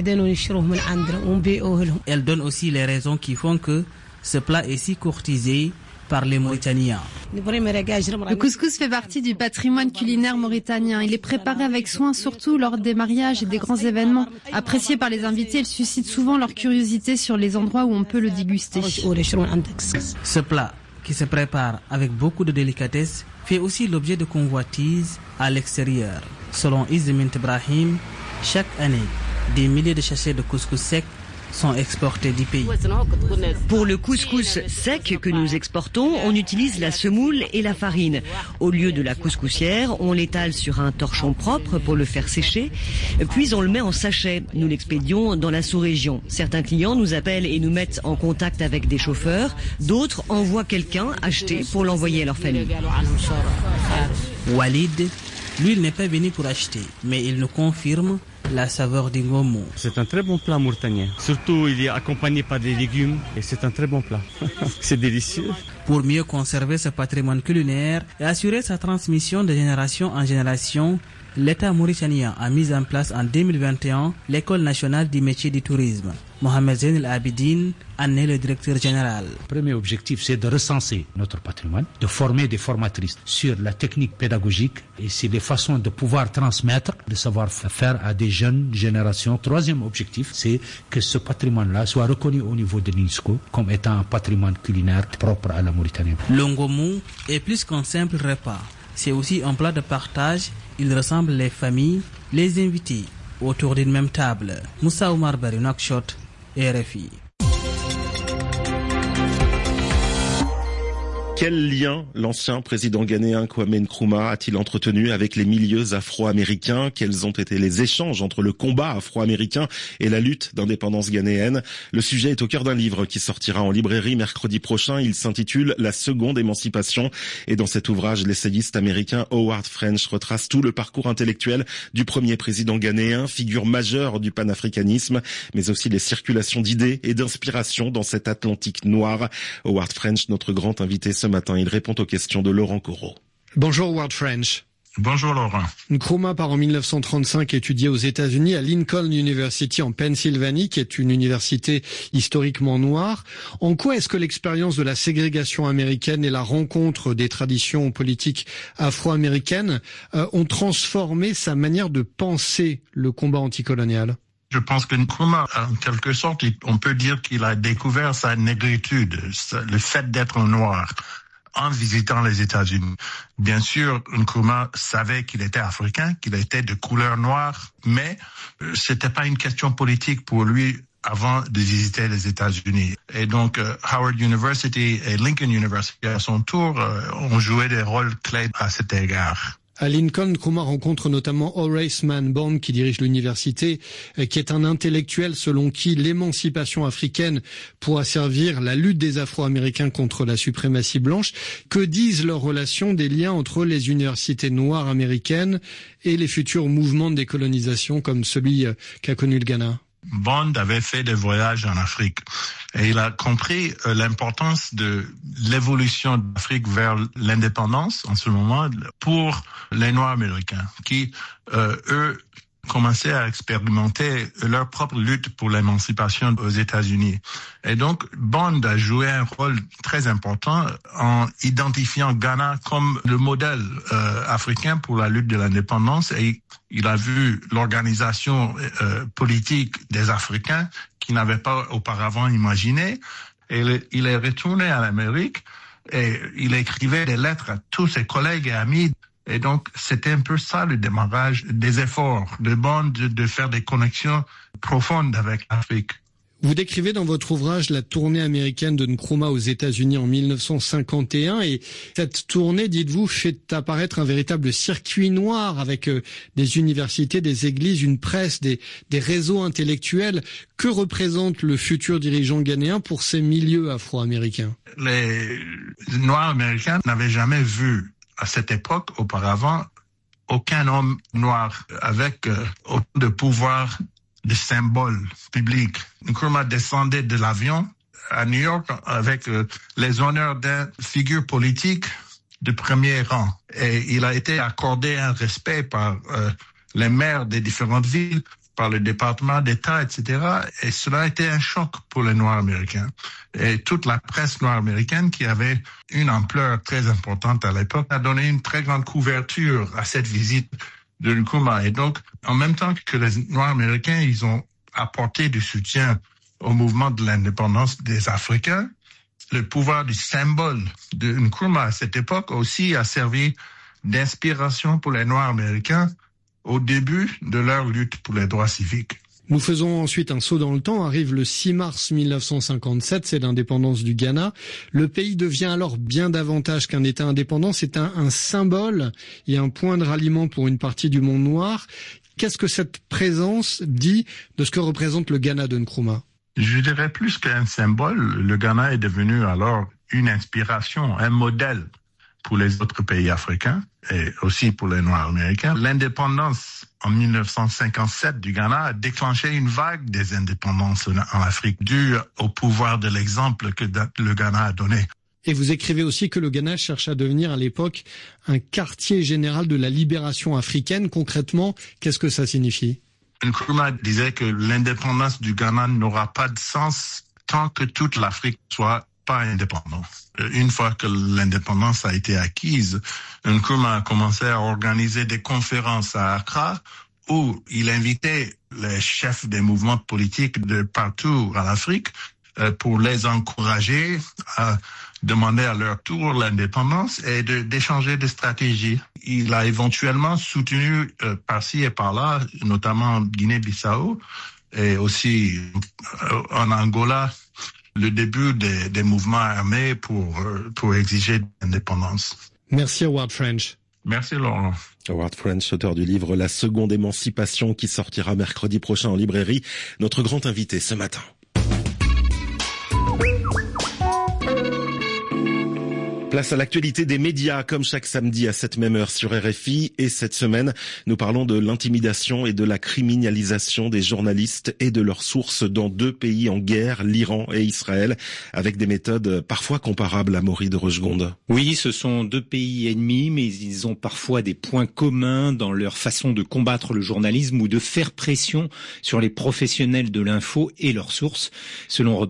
Elle donne aussi les raisons qui font que ce plat est si courtisé par les Mauritaniens. Le couscous fait partie du patrimoine culinaire mauritanien. Il est préparé avec soin, surtout lors des mariages et des grands événements. Apprécié par les invités, il suscite souvent leur curiosité sur les endroits où on peut le déguster. Ce plat, qui se prépare avec beaucoup de délicatesse, fait aussi l'objet de convoitises à l'extérieur. Selon Izmint Ibrahim, chaque année, des milliers de sachets de couscous sec sont exportés du pays. Pour le couscous sec que nous exportons, on utilise la semoule et la farine. Au lieu de la couscoussière, on l'étale sur un torchon propre pour le faire sécher, puis on le met en sachet. Nous l'expédions dans la sous-région. Certains clients nous appellent et nous mettent en contact avec des chauffeurs. D'autres envoient quelqu'un acheter pour l'envoyer à leur famille. Walid, lui, il n'est pas venu pour acheter, mais il nous confirme la saveur du ngomu. C'est un très bon plat mauritanien. Surtout, il est accompagné par des légumes et c'est un très bon plat. C'est délicieux. Pour mieux conserver ce patrimoine culinaire et assurer sa transmission de génération en génération, l'État mauritanien a mis en place en 2021 l'École nationale du métier du tourisme. Mohamed Zain El Abidine en est le directeur général. Le premier objectif, c'est de recenser notre patrimoine, de former des formatrices sur la technique pédagogique et sur les façons de pouvoir transmettre le savoir-faire à des jeunes générations. Troisième objectif, c'est que ce patrimoine-là soit reconnu au niveau de l'UNESCO comme étant un patrimoine culinaire propre à la Mauritanie. Le ngomu est plus qu'un simple repas. C'est aussi un plat de partage. Il ressemble les familles, les invités, autour d'une même table. Moussa Oumar Bari, Nouakchott, RFI. Quel lien l'ancien président ghanéen Kwame Nkrumah a-t-il entretenu avec les milieux afro-américains? Quels ont été les échanges entre le combat afro-américain et la lutte d'indépendance ghanéenne? Le sujet est au cœur d'un livre qui sortira en librairie mercredi prochain. Il s'intitule La seconde émancipation. Et dans cet ouvrage, l'essayiste américain Howard French retrace tout le parcours intellectuel du premier président ghanéen, figure majeure du panafricanisme, mais aussi les circulations d'idées et d'inspiration dans cet Atlantique noir. Howard French, notre grand invité ce matin, il répond aux questions de Laurent Corot. Bonjour Howard French. Bonjour Laurent. Nkrumah part en 1935 étudier aux États-Unis à Lincoln University en Pennsylvanie, qui est une université historiquement noire. En quoi est-ce que l'expérience de la ségrégation américaine et la rencontre des traditions politiques afro-américaines ont transformé sa manière de penser le combat anticolonial? Je pense que Nkrumah, en quelque sorte, on peut dire qu'il a découvert sa négritude, le fait d'être noir, en visitant les États-Unis. Bien sûr, Nkrumah savait qu'il était africain, qu'il était de couleur noire, mais c'était pas une question politique pour lui avant de visiter les États-Unis. Et donc, Howard University et Lincoln University, à son tour, ont joué des rôles clés à cet égard. À Lincoln, Nkrumah rencontre notamment Horace Mann Bond, qui dirige l'université, qui est un intellectuel selon qui l'émancipation africaine pourra servir la lutte des Afro-Américains contre la suprématie blanche. Que disent leurs relations des liens entre les universités noires américaines et les futurs mouvements de décolonisation comme celui qu'a connu le Ghana? Bond avait fait des voyages en Afrique et il a compris l'importance de l'évolution de l'Afrique vers l'indépendance en ce moment pour les Noirs américains qui, eux, commençaient à expérimenter leur propre lutte pour l'émancipation aux États-Unis. Et donc, Bond a joué un rôle très important en identifiant Ghana comme le modèle africain pour la lutte de l'indépendance et il a vu l'organisation politique des Africains qu'il n'avait pas auparavant imaginé. Et il est retourné à l'Amérique et il écrivait des lettres à tous ses collègues et amis. Et donc, c'était un peu ça le démarrage des efforts de Bond de faire des connexions profondes avec l'Afrique. Vous décrivez dans votre ouvrage la tournée américaine de Nkrumah aux États-Unis en 1951 et cette tournée, dites-vous, fait apparaître un véritable circuit noir avec des universités, des églises, une presse, des réseaux intellectuels. Que représente le futur dirigeant ghanéen pour ces milieux afro-américains? Les Noirs américains n'avaient jamais vu à cette époque, auparavant, aucun homme noir avec autant de pouvoir, de symboles publics. Nkrumah descendait de l'avion à New York avec les honneurs d'une figure politique de premier rang. Et il a été accordé un respect par les maires des différentes villes, par le département d'État, etc. Et cela a été un choc pour les Noirs américains. Et toute la presse noire américaine, qui avait une ampleur très importante à l'époque, a donné une très grande couverture à cette visite de Nkrumah. Et donc, en même temps que les Noirs américains, ils ont apporté du soutien au mouvement de l'indépendance des Africains, le pouvoir du symbole de Nkrumah à cette époque aussi a servi d'inspiration pour les Noirs américains au début de leur lutte pour les droits civiques. Nous faisons ensuite un saut dans le temps. Arrive le 6 mars 1957, c'est l'indépendance du Ghana. Le pays devient alors bien davantage qu'un État indépendant. C'est un symbole et un point de ralliement pour une partie du monde noir. Qu'est-ce que cette présence dit de ce que représente le Ghana de Nkrumah? Je dirais plus qu'un symbole. Le Ghana est devenu alors une inspiration, un modèle pour les autres pays africains et aussi pour les Noirs américains. L'indépendance en 1957 du Ghana a déclenché une vague des indépendances en Afrique due au pouvoir de l'exemple que le Ghana a donné. Et vous écrivez aussi que le Ghana cherche à devenir à l'époque un quartier général de la libération africaine. Concrètement, qu'est-ce que ça signifie? Nkrumah disait que l'indépendance du Ghana n'aura pas de sens tant que toute l'Afrique soit pas indépendante. Une fois que l'indépendance a été acquise, Nkrumah a commencé à organiser des conférences à Accra où il invitait les chefs des mouvements politiques de partout en Afrique pour les encourager à demander à leur tour l'indépendance et d'échanger des stratégies. Il a éventuellement soutenu par-ci et par-là, notamment en Guinée-Bissau et aussi en Angola, le début des mouvements armés pour exiger l'indépendance. Merci Howard French. Merci Laurent. Howard French, auteur du livre La Seconde Émancipation qui sortira mercredi prochain en librairie, notre grand invité ce matin. Place à l'actualité des médias, comme chaque samedi à cette même heure sur RFI. Et cette semaine, nous parlons de l'intimidation et de la criminalisation des journalistes et de leurs sources dans deux pays en guerre, l'Iran et Israël, avec des méthodes parfois comparables à Maury de Rochegonde. Oui, ce sont deux pays ennemis, mais ils ont parfois des points communs dans leur façon de combattre le journalisme ou de faire pression sur les professionnels de l'info et leurs sources. Selon